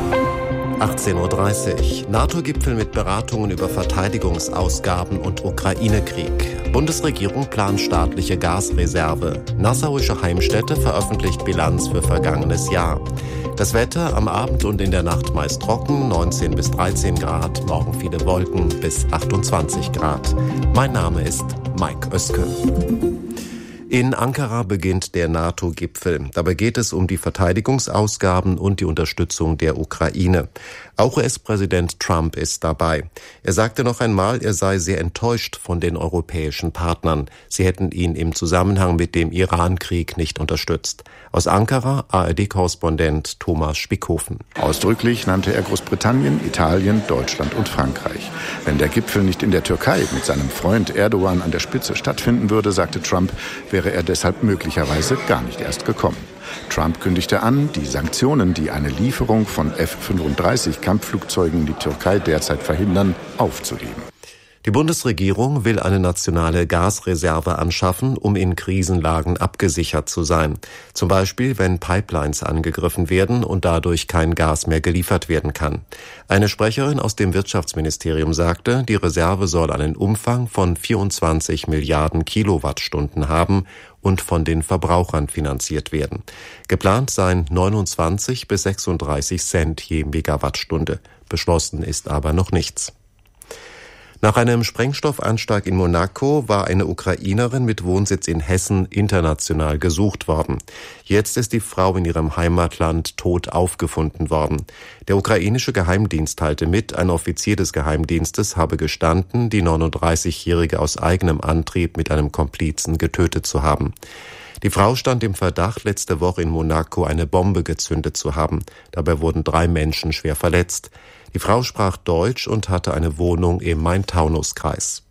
18:30 Uhr. NATO-Gipfel mit Beratungen über Verteidigungsausgaben und Ukraine-Krieg. Bundesregierung plant staatliche Gasreserve. Nassauische Heimstätte veröffentlicht Bilanz für vergangenes Jahr. Das Wetter am Abend und in der Nacht meist trocken, 19 bis 13 Grad. Morgen viele Wolken bis 28 Grad. Mein Name ist Mike Oeske. In Ankara beginnt der NATO-Gipfel. Dabei geht es um die Verteidigungsausgaben und die Unterstützung der Ukraine. Auch US-Präsident Trump ist dabei. Er sagte noch einmal, er sei sehr enttäuscht von den europäischen Partnern. Sie hätten ihn im Zusammenhang mit dem Iran-Krieg nicht unterstützt. Aus Ankara ARD-Korrespondent Thomas Spickhofen. Ausdrücklich nannte er Großbritannien, Italien, Deutschland und Frankreich. Wenn der Gipfel nicht in der Türkei mit seinem Freund Erdogan an der Spitze stattfinden würde, sagte Trump, wäre er deshalb möglicherweise gar nicht erst gekommen. Trump kündigte an, die Sanktionen, die eine Lieferung von F-35-Kampfflugzeugen in die Türkei derzeit verhindern, aufzuheben. Die Bundesregierung will eine nationale Gasreserve anschaffen, um in Krisenlagen abgesichert zu sein. Zum Beispiel, wenn Pipelines angegriffen werden und dadurch kein Gas mehr geliefert werden kann. Eine Sprecherin aus dem Wirtschaftsministerium sagte, die Reserve soll einen Umfang von 24 Milliarden Kilowattstunden haben und von den Verbrauchern finanziert werden. Geplant seien 29 bis 36 Cent je Megawattstunde. Beschlossen ist aber noch nichts. Nach einem Sprengstoffanschlag in Monaco war eine Ukrainerin mit Wohnsitz in Hessen international gesucht worden. Jetzt ist die Frau in ihrem Heimatland tot aufgefunden worden. Der ukrainische Geheimdienst teilte mit, ein Offizier des Geheimdienstes habe gestanden, die 39-Jährige aus eigenem Antrieb mit einem Komplizen getötet zu haben. Die Frau stand im Verdacht, letzte Woche in Monaco eine Bombe gezündet zu haben. Dabei wurden 3 Menschen schwer verletzt. Die Frau sprach Deutsch und hatte eine Wohnung im Main-Taunus-Kreis.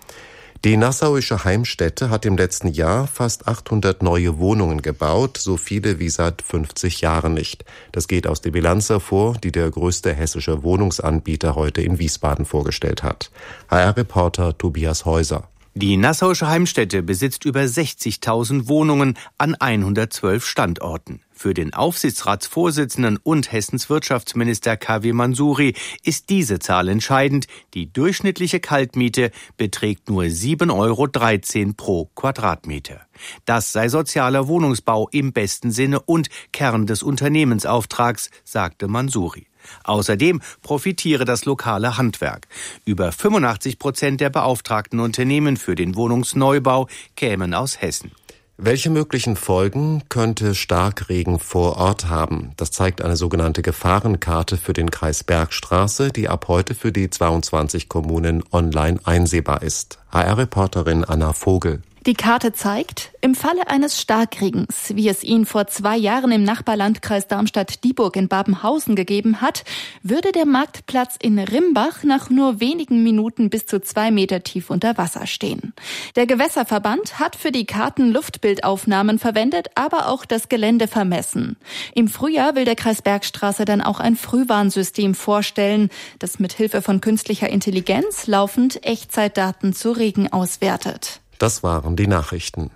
Die Nassauische Heimstätte hat im letzten Jahr fast 800 neue Wohnungen gebaut, so viele wie seit 50 Jahren nicht. Das geht aus der Bilanz hervor, die der größte hessische Wohnungsanbieter heute in Wiesbaden vorgestellt hat. HR-Reporter Tobias Häuser. Die Nassauische Heimstätte besitzt über 60.000 Wohnungen an 112 Standorten. Für den Aufsichtsratsvorsitzenden und Hessens Wirtschaftsminister K.W. Mansouri ist diese Zahl entscheidend. Die durchschnittliche Kaltmiete beträgt nur 7,13 € pro Quadratmeter. Das sei sozialer Wohnungsbau im besten Sinne und Kern des Unternehmensauftrags, sagte Mansouri. Außerdem profitiere das lokale Handwerk. Über 85% der beauftragten Unternehmen für den Wohnungsneubau kämen aus Hessen. Welche möglichen Folgen könnte Starkregen vor Ort haben? Das zeigt eine sogenannte Gefahrenkarte für den Kreis Bergstraße, die ab heute für die 22 Kommunen online einsehbar ist. HR-Reporterin Anna Vogel. Die Karte zeigt, im Falle eines Starkregens, wie es ihn vor 2 Jahren im Nachbarlandkreis Darmstadt-Dieburg in Babenhausen gegeben hat, würde der Marktplatz in Rimbach nach nur wenigen Minuten bis zu 2 Meter tief unter Wasser stehen. Der Gewässerverband hat für die Karten Luftbildaufnahmen verwendet, aber auch das Gelände vermessen. Im Frühjahr will der Kreis Bergstraße dann auch ein Frühwarnsystem vorstellen, das mit Hilfe von künstlicher Intelligenz laufend Echtzeitdaten zu Regen auswertet. Das waren die Nachrichten.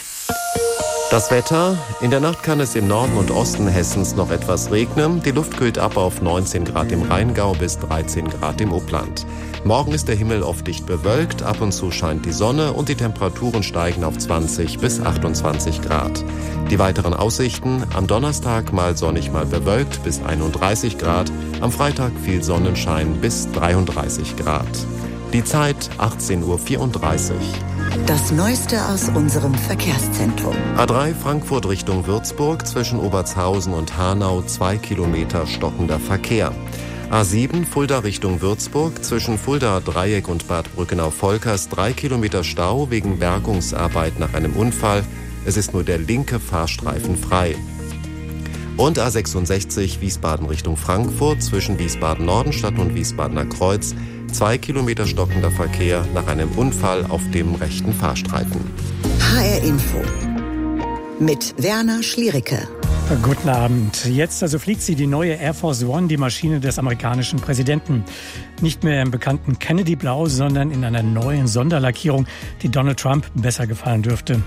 Das Wetter. In der Nacht kann es im Norden und Osten Hessens noch etwas regnen. Die Luft kühlt ab auf 19 Grad im Rheingau bis 13 Grad im Upland. Morgen ist der Himmel oft dicht bewölkt, ab und zu scheint die Sonne und die Temperaturen steigen auf 20 bis 28 Grad. Die weiteren Aussichten: am Donnerstag mal sonnig, mal bewölkt bis 31 Grad, am Freitag viel Sonnenschein bis 33 Grad. Die Zeit 18:34 Uhr. Das Neueste aus unserem Verkehrszentrum. A3 Frankfurt Richtung Würzburg, zwischen Obertshausen und Hanau 2 Kilometer stockender Verkehr. A7 Fulda Richtung Würzburg, zwischen Fulda Dreieck und Bad Brückenau-Volkers 3 Kilometer Stau wegen Bergungsarbeit nach einem Unfall. Es ist nur der linke Fahrstreifen frei. Und A66 Wiesbaden Richtung Frankfurt, zwischen Wiesbaden-Nordenstadt und Wiesbadener Kreuz 2 Kilometer stockender Verkehr nach einem Unfall auf dem rechten Fahrstreifen. HR Info mit Werner Schliericke. Guten Abend. Jetzt also fliegt sie, die neue Air Force One, die Maschine des amerikanischen Präsidenten. Nicht mehr im bekannten Kennedy-Blau, sondern in einer neuen Sonderlackierung, die Donald Trump besser gefallen dürfte.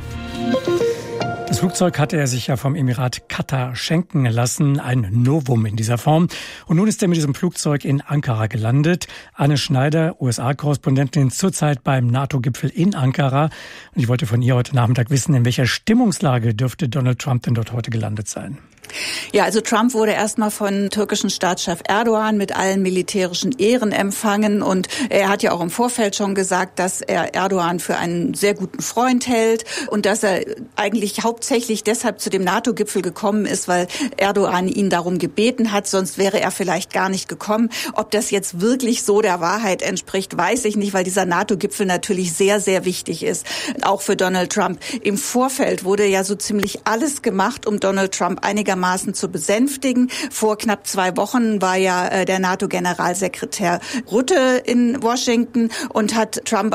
Das Flugzeug hatte er sich ja vom Emirat Katar schenken lassen, ein Novum in dieser Form. Und nun ist er mit diesem Flugzeug in Ankara gelandet. Anne Schneider, USA-Korrespondentin, zurzeit beim NATO-Gipfel in Ankara. Und ich wollte von ihr heute Nachmittag wissen, in welcher Stimmungslage dürfte Donald Trump denn dort heute gelandet sein? Ja, also Trump wurde erstmal von türkischen Staatschef Erdogan mit allen militärischen Ehren empfangen und er hat ja auch im Vorfeld schon gesagt, dass er Erdogan für einen sehr guten Freund hält und dass er eigentlich hauptsächlich deshalb zu dem NATO-Gipfel gekommen ist, weil Erdogan ihn darum gebeten hat, sonst wäre er vielleicht gar nicht gekommen. Ob das jetzt wirklich so der Wahrheit entspricht, weiß ich nicht, weil dieser NATO-Gipfel natürlich sehr, sehr wichtig ist, auch für Donald Trump. Im Vorfeld wurde ja so ziemlich alles gemacht, um Donald Trump einigermaßen zu besänftigen. Vor knapp 2 Wochen war ja der NATO-Generalsekretär Rutte in Washington und hat Trump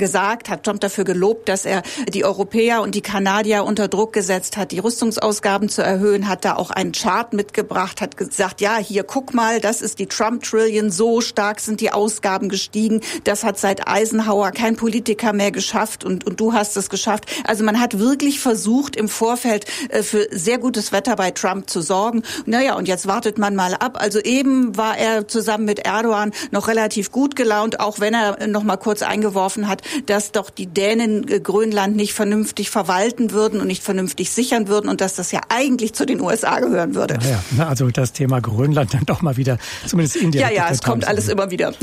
dafür gelobt, dass er die Europäer und die Kanadier unter Druck gesetzt hat, die Rüstungsausgaben zu erhöhen, hat da auch einen Chart mitgebracht, hat gesagt, ja, hier guck mal, das ist die Trump-Trillion, so stark sind die Ausgaben gestiegen, das hat seit Eisenhower kein Politiker mehr geschafft und du hast es geschafft. Also man hat wirklich versucht, im Vorfeld für sehr gutes Wetter bei Trump zu sorgen. Naja, und jetzt wartet man mal ab. Also eben war er zusammen mit Erdogan noch relativ gut gelaunt, auch wenn er noch mal kurz eingeworfen hat, dass doch die Dänen Grönland nicht vernünftig verwalten würden und nicht vernünftig sichern würden und dass das ja eigentlich zu den USA gehören würde. Ja, also das Thema Grönland dann doch mal wieder, zumindest indirekt. Ja, es kommt alles immer wieder.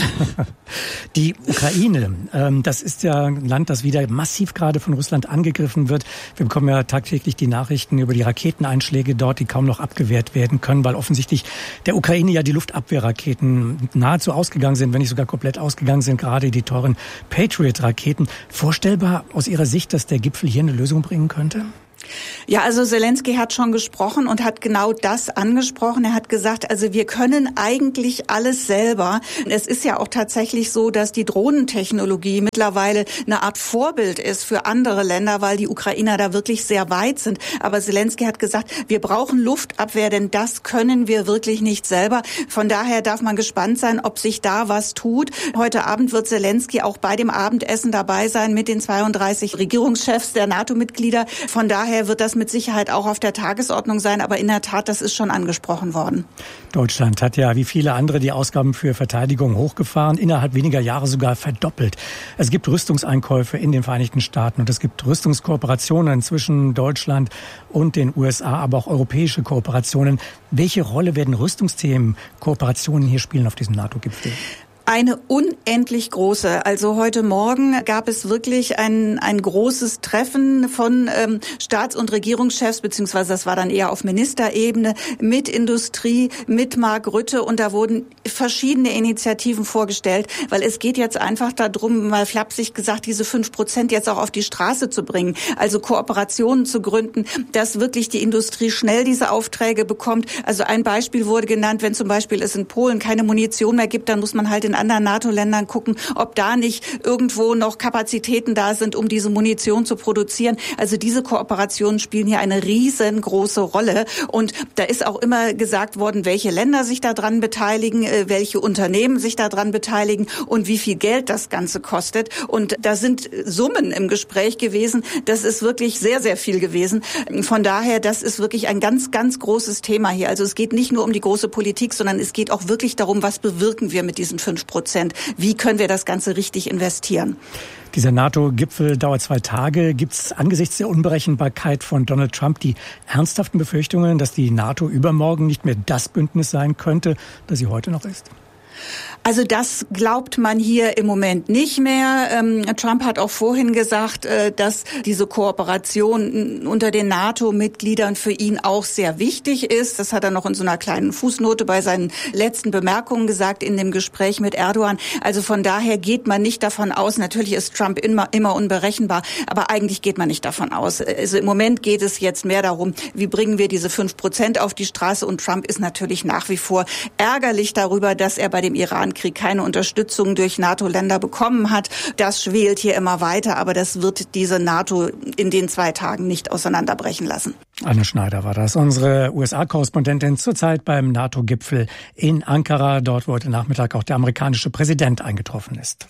Die Ukraine, das ist ja ein Land, das wieder massiv gerade von Russland angegriffen wird. Wir bekommen ja tagtäglich die Nachrichten über die Raketeneinschläge dort, die kaum noch abgewehrt werden können, weil offensichtlich der Ukraine ja die Luftabwehrraketen nahezu ausgegangen sind, wenn nicht sogar komplett ausgegangen sind, gerade die teuren Patriot-Raketen. Vorstellbar aus Ihrer Sicht, dass der Gipfel hier eine Lösung bringen könnte? Ja, also Zelensky hat schon gesprochen und hat genau das angesprochen. Er hat gesagt, also wir können eigentlich alles selber. Es ist ja auch tatsächlich so, dass die Drohnentechnologie mittlerweile eine Art Vorbild ist für andere Länder, weil die Ukrainer da wirklich sehr weit sind. Aber Zelensky hat gesagt, wir brauchen Luftabwehr, denn das können wir wirklich nicht selber. Von daher darf man gespannt sein, ob sich da was tut. Heute Abend wird Zelensky auch bei dem Abendessen dabei sein mit den 32 Regierungschefs der NATO-Mitglieder. Von daher wird das mit Sicherheit auch auf der Tagesordnung sein, aber in der Tat, das ist schon angesprochen worden. Deutschland hat ja wie viele andere die Ausgaben für Verteidigung hochgefahren, innerhalb weniger Jahre sogar verdoppelt. Es gibt Rüstungseinkäufe in den Vereinigten Staaten und es gibt Rüstungskooperationen zwischen Deutschland und den USA, aber auch europäische Kooperationen. Welche Rolle werden Rüstungsthemen, Kooperationen hier spielen auf diesem NATO-Gipfel? Eine unendlich große. Also heute Morgen gab es wirklich ein großes Treffen von Staats- und Regierungschefs, beziehungsweise das war dann eher auf Ministerebene, mit Industrie, mit Mark Rutte und da wurden verschiedene Initiativen vorgestellt, weil es geht jetzt einfach darum, mal flapsig gesagt, diese 5% jetzt auch auf die Straße zu bringen, also Kooperationen zu gründen, dass wirklich die Industrie schnell diese Aufträge bekommt. Also ein Beispiel wurde genannt, wenn zum Beispiel es in Polen keine Munition mehr gibt, dann muss man halt in anderen NATO-Ländern gucken, ob da nicht irgendwo noch Kapazitäten da sind, um diese Munition zu produzieren. Also diese Kooperationen spielen hier eine riesengroße Rolle. Und da ist auch immer gesagt worden, welche Länder sich daran beteiligen, welche Unternehmen sich daran beteiligen und wie viel Geld das Ganze kostet. Und da sind Summen im Gespräch gewesen. Das ist wirklich sehr, sehr viel gewesen. Von daher, das ist wirklich ein ganz, ganz großes Thema hier. Also es geht nicht nur um die große Politik, sondern es geht auch wirklich darum, was bewirken wir mit diesen 5%. Wie können wir das Ganze richtig investieren? Dieser NATO-Gipfel dauert 2 Tage. Gibt es angesichts der Unberechenbarkeit von Donald Trump die ernsthaften Befürchtungen, dass die NATO übermorgen nicht mehr das Bündnis sein könnte, das sie heute noch ist? Also das glaubt man hier im Moment nicht mehr. Trump hat auch vorhin gesagt, dass diese Kooperation unter den NATO-Mitgliedern für ihn auch sehr wichtig ist. Das hat er noch in so einer kleinen Fußnote bei seinen letzten Bemerkungen gesagt in dem Gespräch mit Erdogan. Also von daher geht man nicht davon aus, natürlich ist Trump immer unberechenbar, aber eigentlich geht man nicht davon aus. Also im Moment geht es jetzt mehr darum, wie bringen wir diese 5% auf die Straße, und Trump ist natürlich nach wie vor ärgerlich darüber, dass er bei dem Irankrieg keine Unterstützung durch NATO-Länder bekommen hat. Das schwelt hier immer weiter, aber das wird diese NATO in den 2 Tagen nicht auseinanderbrechen lassen. Anne Schneider war das, unsere USA-Korrespondentin zurzeit beim NATO-Gipfel in Ankara, dort wo heute Nachmittag auch der amerikanische Präsident eingetroffen ist.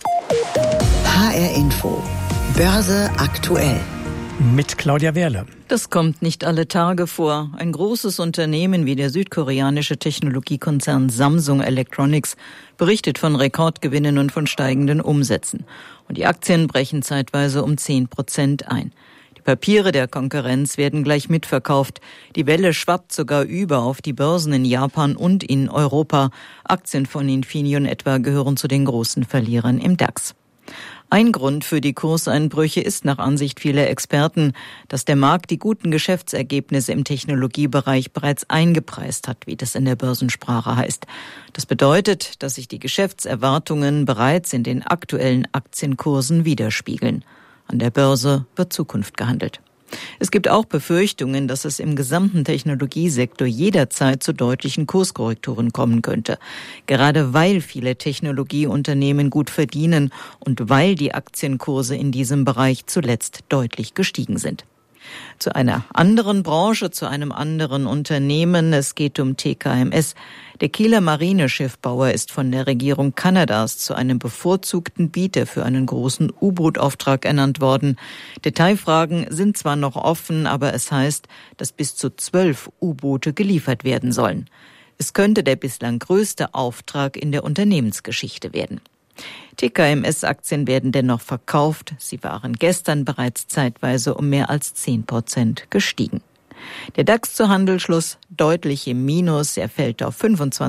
HR Info. Börse aktuell. Mit Claudia Wehrle. Das kommt nicht alle Tage vor. Ein großes Unternehmen wie der südkoreanische Technologiekonzern Samsung Electronics berichtet von Rekordgewinnen und von steigenden Umsätzen. Und die Aktien brechen zeitweise um 10% ein. Die Papiere der Konkurrenz werden gleich mitverkauft. Die Welle schwappt sogar über auf die Börsen in Japan und in Europa. Aktien von Infineon etwa gehören zu den großen Verlierern im DAX. Ein Grund für die Kurseinbrüche ist nach Ansicht vieler Experten, dass der Markt die guten Geschäftsergebnisse im Technologiebereich bereits eingepreist hat, wie das in der Börsensprache heißt. Das bedeutet, dass sich die Geschäftserwartungen bereits in den aktuellen Aktienkursen widerspiegeln. An der Börse wird Zukunft gehandelt. Es gibt auch Befürchtungen, dass es im gesamten Technologiesektor jederzeit zu deutlichen Kurskorrekturen kommen könnte. Gerade weil viele Technologieunternehmen gut verdienen und weil die Aktienkurse in diesem Bereich zuletzt deutlich gestiegen sind. Zu einer anderen Branche, zu einem anderen Unternehmen. Es geht um TKMS. Der Kieler Marineschiffbauer ist von der Regierung Kanadas zu einem bevorzugten Bieter für einen großen U-Boot-Auftrag ernannt worden. Detailfragen sind zwar noch offen, aber es heißt, dass bis zu 12 U-Boote geliefert werden sollen. Es könnte der bislang größte Auftrag in der Unternehmensgeschichte werden. TKMS-Aktien werden dennoch verkauft. Sie waren gestern bereits zeitweise um mehr als 10% gestiegen. Der DAX zu Handelsschluss deutlich im Minus. Er fällt auf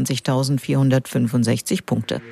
25.465 Punkte.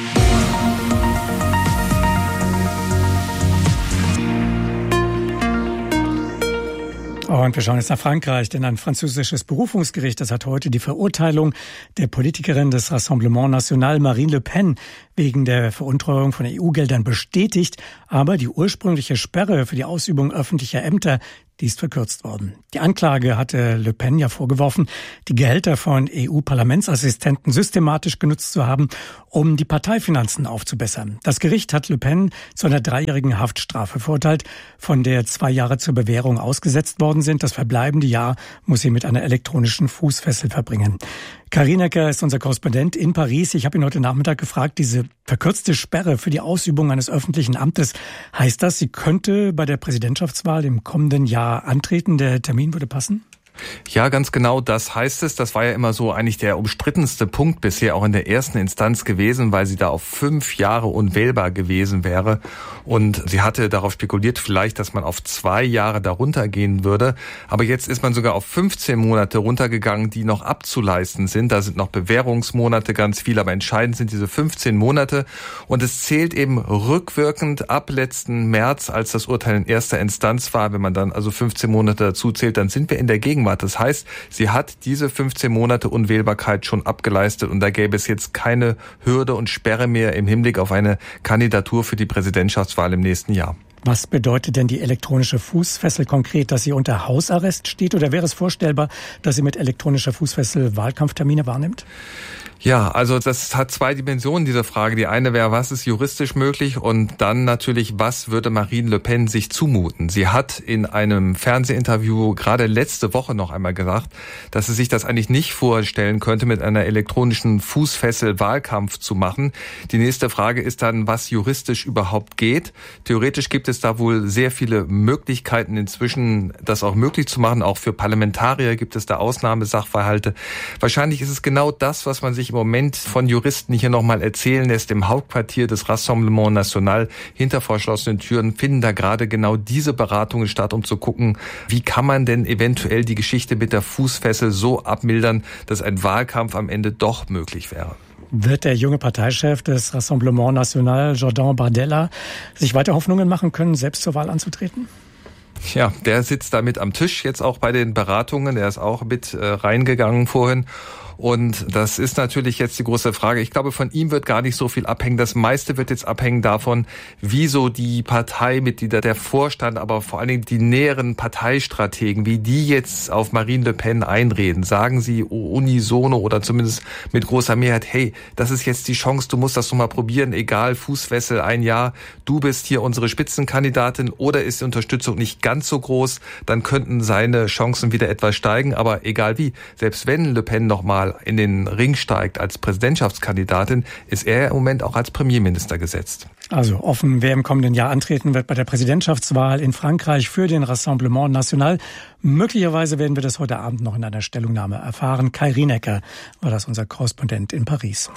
Und wir schauen jetzt nach Frankreich, denn ein französisches Berufungsgericht, das hat heute die Verurteilung der Politikerin des Rassemblement National Marine Le Pen wegen der Veruntreuung von EU-Geldern bestätigt. Aber die ursprüngliche Sperre für die Ausübung öffentlicher Ämter, die ist verkürzt worden. Die Anklage hatte Le Pen ja vorgeworfen, die Gehälter von EU-Parlamentsassistenten systematisch genutzt zu haben, um die Parteifinanzen aufzubessern. Das Gericht hat Le Pen zu einer 3-jährigen Haftstrafe verurteilt, von der 2 Jahre zur Bewährung ausgesetzt worden sind. Das verbleibende Jahr muss sie mit einer elektronischen Fußfessel verbringen. Karin Ecker ist unser Korrespondent in Paris. Ich habe ihn heute Nachmittag gefragt, diese verkürzte Sperre für die Ausübung eines öffentlichen Amtes, heißt das, sie könnte bei der Präsidentschaftswahl im kommenden Jahr antreten? Der Termin würde passen? Ja, ganz genau, das heißt es. Das war ja immer so eigentlich der umstrittenste Punkt bisher auch in der ersten Instanz gewesen, weil sie da auf 5 Jahre unwählbar gewesen wäre. Und sie hatte darauf spekuliert vielleicht, dass man auf 2 Jahre darunter gehen würde. Aber jetzt ist man sogar auf 15 Monate runtergegangen, die noch abzuleisten sind. Da sind noch Bewährungsmonate ganz viel, aber entscheidend sind diese 15 Monate. Und es zählt eben rückwirkend ab letzten März, als das Urteil in erster Instanz war. Wenn man dann also 15 Monate dazu zählt, dann sind wir in der Gegenwart. Das heißt, sie hat diese 15 Monate Unwählbarkeit schon abgeleistet und da gäbe es jetzt keine Hürde und Sperre mehr im Hinblick auf eine Kandidatur für die Präsidentschaftswahl im nächsten Jahr. Was bedeutet denn die elektronische Fußfessel konkret, dass sie unter Hausarrest steht? Oder wäre es vorstellbar, dass sie mit elektronischer Fußfessel Wahlkampftermine wahrnimmt? Ja, also das hat 2 Dimensionen, diese Frage. Die eine wäre, was ist juristisch möglich? Und dann natürlich, was würde Marine Le Pen sich zumuten? Sie hat in einem Fernsehinterview gerade letzte Woche noch einmal gesagt, dass sie sich das eigentlich nicht vorstellen könnte, mit einer elektronischen Fußfessel Wahlkampf zu machen. Die nächste Frage ist dann, was juristisch überhaupt geht. Theoretisch gibt es da wohl sehr viele Möglichkeiten inzwischen, das auch möglich zu machen. Auch für Parlamentarier gibt es da Ausnahmesachverhalte. Wahrscheinlich ist es genau das, was man sich im Moment von Juristen hier nochmal erzählen lässt. Im Hauptquartier des Rassemblement National hinter verschlossenen Türen finden da gerade genau diese Beratungen statt, um zu gucken, wie kann man denn eventuell die Geschichte mit der Fußfessel so abmildern, dass ein Wahlkampf am Ende doch möglich wäre. Wird der junge Parteichef des Rassemblement National, Jordan Bardella, sich weiter Hoffnungen machen können, selbst zur Wahl anzutreten? Ja, der sitzt da mit am Tisch jetzt auch bei den Beratungen. Der ist auch mit reingegangen vorhin. Und das ist natürlich jetzt die große Frage. Ich glaube, von ihm wird gar nicht so viel abhängen. Das meiste wird jetzt abhängen davon, wie so die Parteimitglieder, der Vorstand, aber vor allen Dingen die näheren Parteistrategen, wie die jetzt auf Marine Le Pen einreden. Sagen sie unisono oder zumindest mit großer Mehrheit, hey, das ist jetzt die Chance, du musst das noch mal probieren, egal, Fußfessel, 1 Jahr, du bist hier unsere Spitzenkandidatin, oder ist die Unterstützung nicht ganz so groß, dann könnten seine Chancen wieder etwas steigen. Aber egal wie, selbst wenn Le Pen noch mal in den Ring steigt als Präsidentschaftskandidatin, ist er im Moment auch als Premierminister gesetzt. Also offen, wer im kommenden Jahr antreten wird bei der Präsidentschaftswahl in Frankreich für den Rassemblement National. Möglicherweise werden wir das heute Abend noch in einer Stellungnahme erfahren. Kai Rienecker war das, unser Korrespondent in Paris.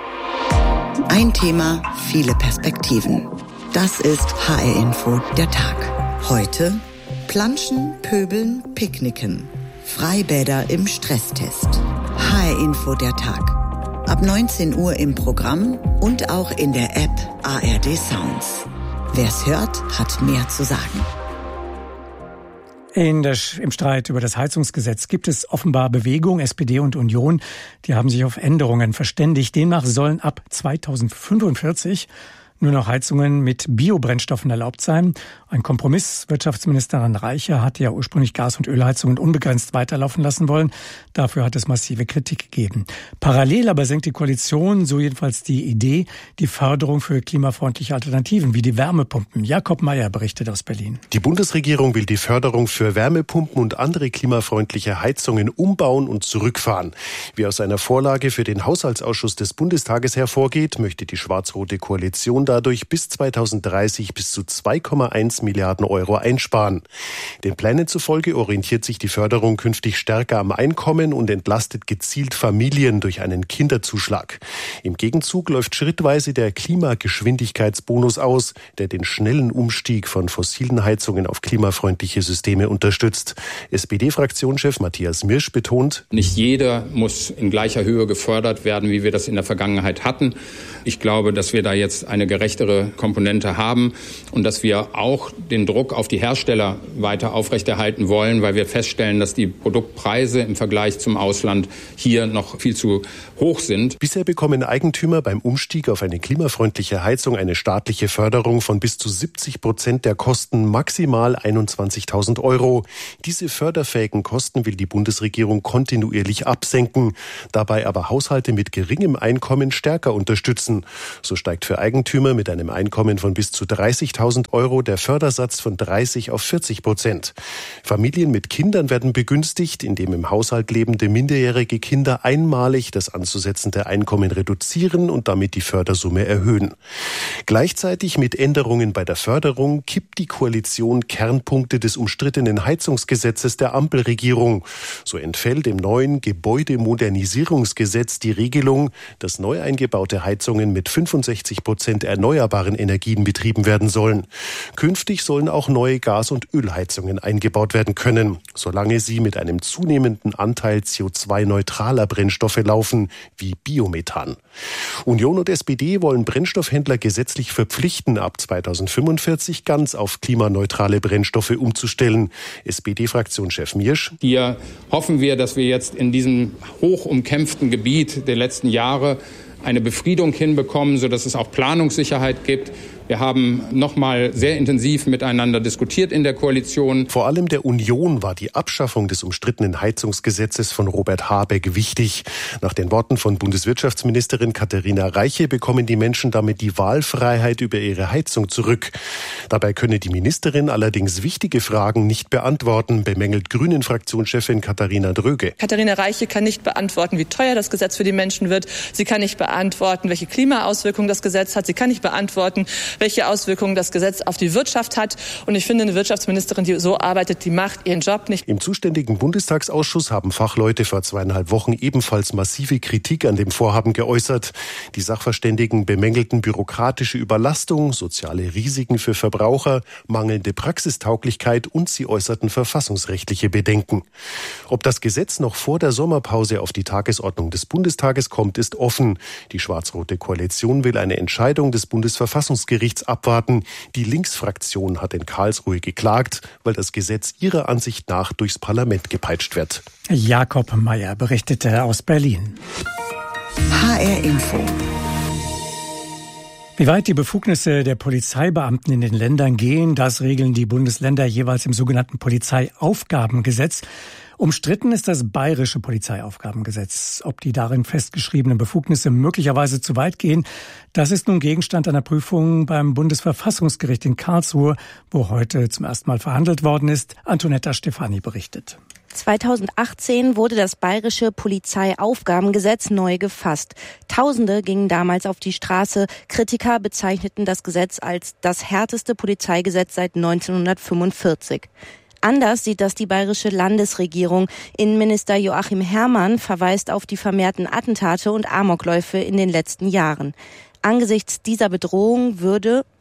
Ein Thema, viele Perspektiven. Das ist HR Info, der Tag. Heute Flanschen, Pöbeln, Picknicken. Freibäder im Stresstest. HR-Info der Tag. Ab 19 Uhr im Programm und auch in der App ARD Sounds. Wer's hört, hat mehr zu sagen. Im Streit über das Heizungsgesetz gibt es offenbar Bewegung. SPD und Union, die haben sich auf Änderungen verständigt. Demnach sollen ab 2045 nur noch Heizungen mit Biobrennstoffen erlaubt sein. Ein Kompromiss. Wirtschaftsministerin Reiche hatte ja ursprünglich Gas- und Ölheizungen unbegrenzt weiterlaufen lassen wollen. Dafür hat es massive Kritik gegeben. Parallel aber senkt die Koalition, so jedenfalls die Idee, die Förderung für klimafreundliche Alternativen wie die Wärmepumpen. Jakob Mayer berichtet aus Berlin. Die Bundesregierung will die Förderung für Wärmepumpen und andere klimafreundliche Heizungen umbauen und zurückfahren. Wie aus einer Vorlage für den Haushaltsausschuss des Bundestages hervorgeht, möchte die schwarz-rote Koalition dadurch bis 2030 bis zu 2,1 Milliarden Euro einsparen. Den Plänen zufolge orientiert sich die Förderung künftig stärker am Einkommen und entlastet gezielt Familien durch einen Kinderzuschlag. Im Gegenzug läuft schrittweise der Klimageschwindigkeitsbonus aus, der den schnellen Umstieg von fossilen Heizungen auf klimafreundliche Systeme unterstützt. SPD-Fraktionschef Matthias Mirsch betont: Nicht jeder muss in gleicher Höhe gefördert werden, wie wir das in der Vergangenheit hatten. Ich glaube, dass wir da jetzt eine gerechtere Komponente haben und dass wir auch den Druck auf die Hersteller weiter aufrechterhalten wollen, weil wir feststellen, dass die Produktpreise im Vergleich zum Ausland hier noch viel zu hoch sind. Bisher bekommen Eigentümer beim Umstieg auf eine klimafreundliche Heizung eine staatliche Förderung von bis zu 70% der Kosten, maximal 21.000 Euro. Diese förderfähigen Kosten will die Bundesregierung kontinuierlich absenken, dabei aber Haushalte mit geringem Einkommen stärker unterstützen. So steigt für Eigentümer mit einem Einkommen von bis zu 30.000 Euro der Fördersatz von 30 auf 40%. Familien mit Kindern werden begünstigt, indem im Haushalt lebende minderjährige Kinder einmalig das anzusetzende Einkommen reduzieren und damit die Fördersumme erhöhen. Gleichzeitig mit Änderungen bei der Förderung kippt die Koalition Kernpunkte des umstrittenen Heizungsgesetzes der Ampelregierung. So entfällt im neuen Gebäudemodernisierungsgesetz die Regelung, dass neu eingebaute Heizungen mit 65% erneuerbaren Energien betrieben werden sollen. Künftig sollen auch neue Gas- und Ölheizungen eingebaut werden können, solange sie mit einem zunehmenden Anteil CO2-neutraler Brennstoffe laufen, wie Biomethan. Union und SPD wollen Brennstoffhändler gesetzlich verpflichten, ab 2045 ganz auf klimaneutrale Brennstoffe umzustellen. SPD-Fraktionschef Mirsch: Hier hoffen wir, dass wir jetzt in diesem hoch umkämpften Gebiet der letzten Jahre eine Befriedung hinbekommen, sodass es auch Planungssicherheit gibt. Wir haben nochmal sehr intensiv miteinander diskutiert in der Koalition. Vor allem der Union war die Abschaffung des umstrittenen Heizungsgesetzes von Robert Habeck wichtig. Nach den Worten von Bundeswirtschaftsministerin Katharina Reiche bekommen die Menschen damit die Wahlfreiheit über ihre Heizung zurück. Dabei könne die Ministerin allerdings wichtige Fragen nicht beantworten, bemängelt Grünen-Fraktionschefin Katharina Dröge. Katharina Reiche kann nicht beantworten, wie teuer das Gesetz für die Menschen wird. Sie kann nicht beantworten, welche Klimaauswirkungen das Gesetz hat. Sie kann nicht beantworten, welche Auswirkungen das Gesetz auf die Wirtschaft hat. Und ich finde, eine Wirtschaftsministerin, die so arbeitet, die macht ihren Job nicht. Im zuständigen Bundestagsausschuss haben Fachleute vor 2,5 Wochen ebenfalls massive Kritik an dem Vorhaben geäußert. Die Sachverständigen bemängelten bürokratische Überlastung, soziale Risiken für Verbraucher, mangelnde Praxistauglichkeit und sie äußerten verfassungsrechtliche Bedenken. Ob das Gesetz noch vor der Sommerpause auf die Tagesordnung des Bundestages kommt, ist offen. Die schwarz-rote Koalition will eine Entscheidung des Bundesverfassungsgerichts abwarten. Die Linksfraktion hat in Karlsruhe geklagt, weil das Gesetz ihrer Ansicht nach durchs Parlament gepeitscht wird. Jakob Mayer berichtete aus Berlin. HR Info. Wie weit die Befugnisse der Polizeibeamten in den Ländern gehen, das regeln die Bundesländer jeweils im sogenannten Polizeiaufgabengesetz. Umstritten ist das bayerische Polizeiaufgabengesetz. Ob die darin festgeschriebenen Befugnisse möglicherweise zu weit gehen, das ist nun Gegenstand einer Prüfung beim Bundesverfassungsgericht in Karlsruhe, wo heute zum ersten Mal verhandelt worden ist. Antonetta Stefani berichtet. 2018 wurde das bayerische Polizeiaufgabengesetz neu gefasst. Tausende gingen damals auf die Straße. Kritiker bezeichneten das Gesetz als das härteste Polizeigesetz seit 1945. Anders sieht das die bayerische Landesregierung. Innenminister Joachim Herrmann verweist auf die vermehrten Attentate und Amokläufe in den letzten Jahren. Angesichts dieser Bedrohung würde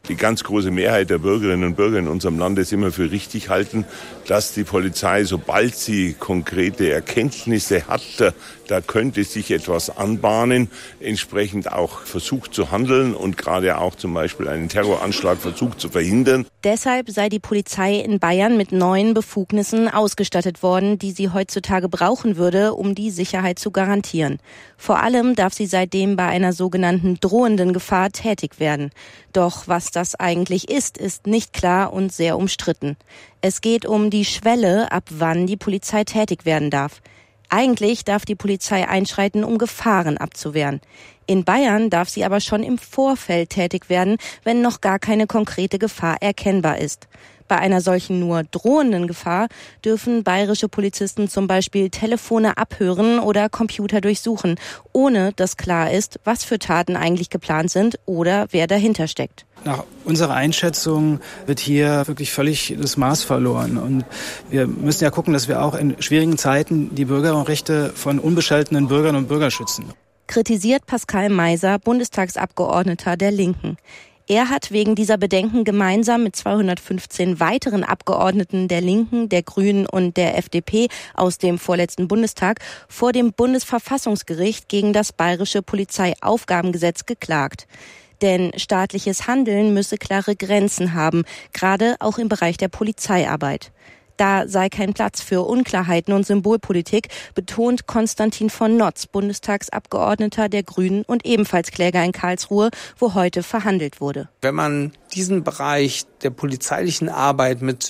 die ganz große Mehrheit der Bürgerinnen und Bürger in unserem Land es immer für richtig halten, dass die Polizei, sobald sie konkrete Erkenntnisse hat, da könnte sich etwas anbahnen, entsprechend auch versucht zu handeln und gerade auch zum Beispiel einen Terroranschlag versucht zu verhindern. Deshalb sei die Polizei in Bayern mit neuen Befugnissen ausgestattet worden, die sie heutzutage brauchen würde, um die Sicherheit zu garantieren. Vor allem darf sie seitdem bei einer sogenannten drohenden Gefahr tätig werden. Doch was das eigentlich ist nicht klar und sehr umstritten. Es geht um die Schwelle, ab wann die Polizei tätig werden darf. Eigentlich darf die Polizei einschreiten, um Gefahren abzuwehren. In Bayern darf sie aber schon im Vorfeld tätig werden, wenn noch gar keine konkrete Gefahr erkennbar ist. Bei einer solchen nur drohenden Gefahr dürfen bayerische Polizisten zum Beispiel Telefone abhören oder Computer durchsuchen, ohne dass klar ist, was für Taten eigentlich geplant sind oder wer dahinter steckt. Nach unserer Einschätzung wird hier wirklich völlig das Maß verloren. Und wir müssen ja gucken, dass wir auch in schwierigen Zeiten die Bürgerrechte von unbescholtenen Bürgern und Bürgern schützen. Kritisiert Pascal Meiser, Bundestagsabgeordneter der Linken. Er hat wegen dieser Bedenken gemeinsam mit 215 weiteren Abgeordneten der Linken, der Grünen und der FDP aus dem vorletzten Bundestag vor dem Bundesverfassungsgericht gegen das bayerische Polizeiaufgabengesetz geklagt. Denn staatliches Handeln müsse klare Grenzen haben, gerade auch im Bereich der Polizeiarbeit. Da sei kein Platz für Unklarheiten und Symbolpolitik, betont Konstantin von Notz, Bundestagsabgeordneter der Grünen und ebenfalls Kläger in Karlsruhe, wo heute verhandelt wurde. Wenn man diesen Bereich der polizeilichen Arbeit mit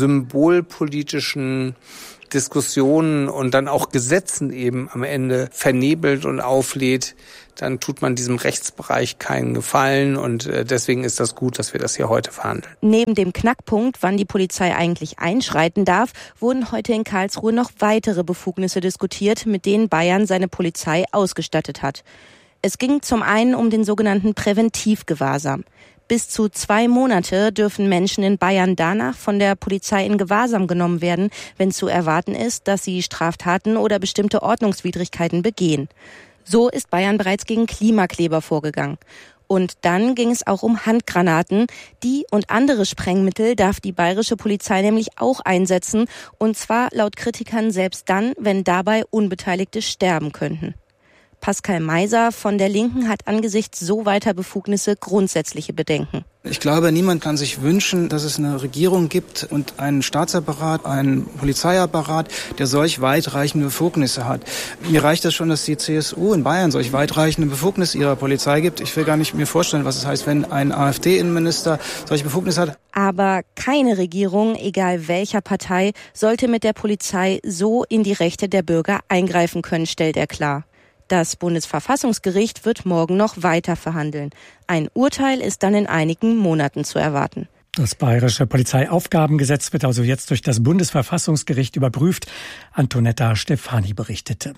symbolpolitischen Diskussionen und dann auch Gesetzen eben am Ende vernebelt und auflädt, dann tut man diesem Rechtsbereich keinen Gefallen und deswegen ist das gut, dass wir das hier heute verhandeln. Neben dem Knackpunkt, wann die Polizei eigentlich einschreiten darf, wurden heute in Karlsruhe noch weitere Befugnisse diskutiert, mit denen Bayern seine Polizei ausgestattet hat. Es ging zum einen um den sogenannten Präventivgewahrsam. Bis zu 2 Monate dürfen Menschen in Bayern danach von der Polizei in Gewahrsam genommen werden, wenn zu erwarten ist, dass sie Straftaten oder bestimmte Ordnungswidrigkeiten begehen. So ist Bayern bereits gegen Klimakleber vorgegangen. Und dann ging es auch um Handgranaten. Die und andere Sprengmittel darf die bayerische Polizei nämlich auch einsetzen. Und zwar laut Kritikern selbst dann, wenn dabei Unbeteiligte sterben könnten. Pascal Meiser von der Linken hat angesichts so weiter Befugnisse grundsätzliche Bedenken. Ich glaube, niemand kann sich wünschen, dass es eine Regierung gibt und einen Staatsapparat, einen Polizeiapparat, der solch weitreichende Befugnisse hat. Mir reicht es schon, dass die CSU in Bayern solch weitreichende Befugnisse ihrer Polizei gibt. Ich will gar nicht mir vorstellen, was es heißt, wenn ein AfD-Innenminister solche Befugnisse hat. Aber keine Regierung, egal welcher Partei, sollte mit der Polizei so in die Rechte der Bürger eingreifen können, stellt er klar. Das Bundesverfassungsgericht wird morgen noch weiter verhandeln. Ein Urteil ist dann in einigen Monaten zu erwarten. Das bayerische Polizeiaufgabengesetz wird also jetzt durch das Bundesverfassungsgericht überprüft. Antonetta Stefani berichtete.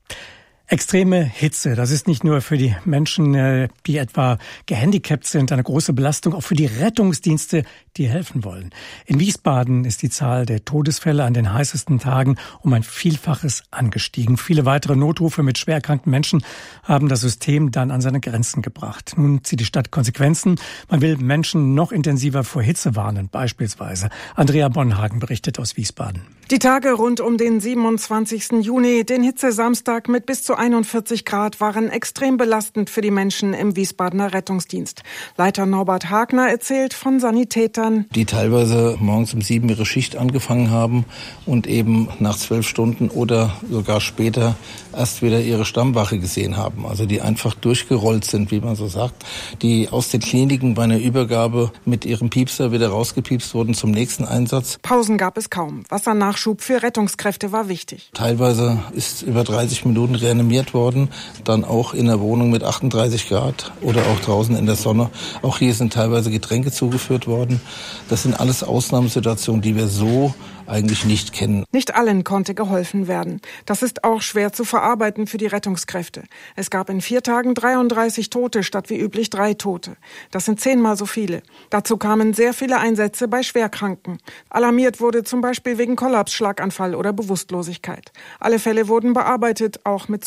Extreme Hitze, das ist nicht nur für die Menschen, die etwa gehandicapt sind, eine große Belastung, auch für die Rettungsdienste, die helfen wollen. In Wiesbaden ist die Zahl der Todesfälle an den heißesten Tagen um ein Vielfaches angestiegen. Viele weitere Notrufe mit schwer erkrankten Menschen haben das System dann an seine Grenzen gebracht. Nun zieht die Stadt Konsequenzen. Man will Menschen noch intensiver vor Hitze warnen, beispielsweise. Andrea Bonhagen berichtet aus Wiesbaden. Die Tage rund um den 27. Juni, den Hitzesamstag mit bis zu 41 Grad, waren extrem belastend für die Menschen im Wiesbadener Rettungsdienst. Leiter Norbert Hagner erzählt von Sanitätern, die teilweise morgens um 7 ihre Schicht angefangen haben und eben nach 12 Stunden oder sogar später erst wieder ihre Stammwache gesehen haben. Also die einfach durchgerollt sind, wie man so sagt, die aus den Kliniken bei einer Übergabe mit ihrem Piepser wieder rausgepiepst wurden zum nächsten Einsatz. Pausen gab es kaum. Wassernachschub für Rettungskräfte war wichtig. Teilweise ist über 30 Minuten reanimiert worden, dann auch in der Wohnung mit 38 Grad oder auch draußen in der Sonne. Auch hier sind teilweise Getränke zugeführt worden. Das sind alles Ausnahmesituationen, die wir so eigentlich nicht kennen. Nicht allen konnte geholfen werden. Das ist auch schwer zu verarbeiten für die Rettungskräfte. Es gab in 4 Tagen 33 Tote statt wie üblich 3 Tote. Das sind 10-mal so viele. Dazu kamen sehr viele Einsätze bei Schwerkranken. Alarmiert wurde zum Beispiel wegen Kollaps, Schlaganfall oder Bewusstlosigkeit. Alle Fälle wurden bearbeitet, auch mit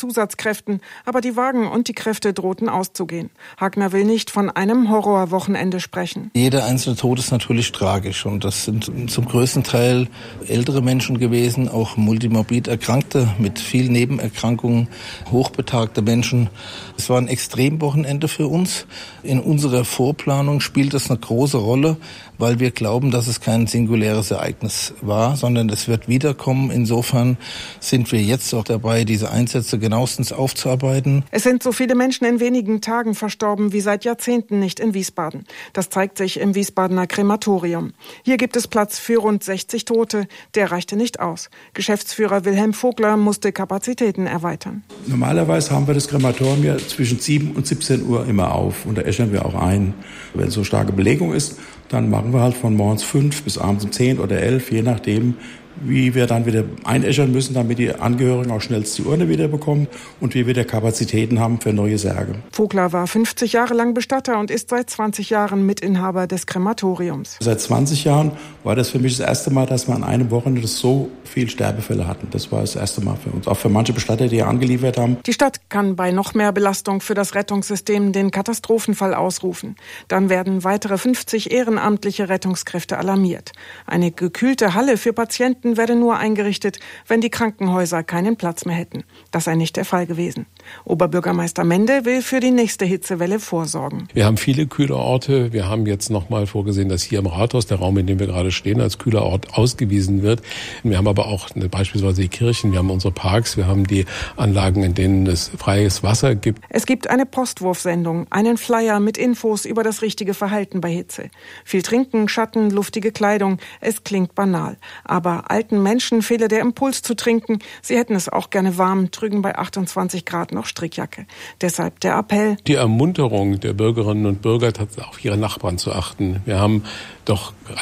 Zusatzkräften, aber die Wagen und die Kräfte drohten auszugehen. Hagner will nicht von einem Horrorwochenende sprechen. Jeder einzelne Tod ist natürlich tragisch und das sind zum größten Teil ältere Menschen gewesen, auch multimorbid Erkrankte mit vielen Nebenerkrankungen, hochbetagte Menschen. Es war ein Extremwochenende für uns. In unserer Vorplanung spielt das eine große Rolle, weil wir glauben, dass es kein singuläres Ereignis war, sondern es wird wiederkommen. Insofern sind wir jetzt auch dabei, diese Einsätze genauestens aufzuarbeiten. Es sind so viele Menschen in wenigen Tagen verstorben wie seit Jahrzehnten nicht in Wiesbaden. Das zeigt sich im Wiesbadener Krematorium. Hier gibt es Platz für rund 60 Tote. Der reichte nicht aus. Geschäftsführer Wilhelm Vogler musste Kapazitäten erweitern. Normalerweise haben wir das Krematorium ja zwischen 7 und 17 Uhr immer auf und da äschern wir auch ein. Wenn so starke Belegung ist, dann machen wir halt von morgens 5 bis abends um 10 oder 11, je nachdem, wie wir dann wieder einäschern müssen, damit die Angehörigen auch schnellst die Urne wieder bekommen und wir wieder Kapazitäten haben für neue Särge. Vogler war 50 Jahre lang Bestatter und ist seit 20 Jahren Mitinhaber des Krematoriums. Seit 20 Jahren war das für mich das erste Mal, dass wir an einem Wochenende so viel Sterbefälle hatten. Das war das erste Mal für uns, auch für manche Bestatter, die angeliefert haben. Die Stadt kann bei noch mehr Belastung für das Rettungssystem den Katastrophenfall ausrufen. Dann werden weitere 50 ehrenamtliche Rettungskräfte alarmiert. Eine gekühlte Halle für Patienten werde nur eingerichtet, wenn die Krankenhäuser keinen Platz mehr hätten. Das sei nicht der Fall gewesen. Oberbürgermeister Mende will für die nächste Hitzewelle vorsorgen. Wir haben viele kühle Orte. Wir haben jetzt nochmal vorgesehen, dass hier im Rathaus, der Raum, in dem wir gerade stehen, als kühler Ort ausgewiesen wird. Wir haben aber auch beispielsweise die Kirchen, wir haben unsere Parks, wir haben die Anlagen, in denen es freies Wasser gibt. Es gibt eine Postwurfsendung, einen Flyer mit Infos über das richtige Verhalten bei Hitze. Viel trinken, Schatten, luftige Kleidung. Es klingt banal, aber alten Menschen fehle der Impuls zu trinken. Sie hätten es auch gerne warm, trügen bei 28 Grad noch Strickjacke. Deshalb der Appell. Die Ermunterung der Bürgerinnen und Bürger, auf ihre Nachbarn zu achten. Wir haben doch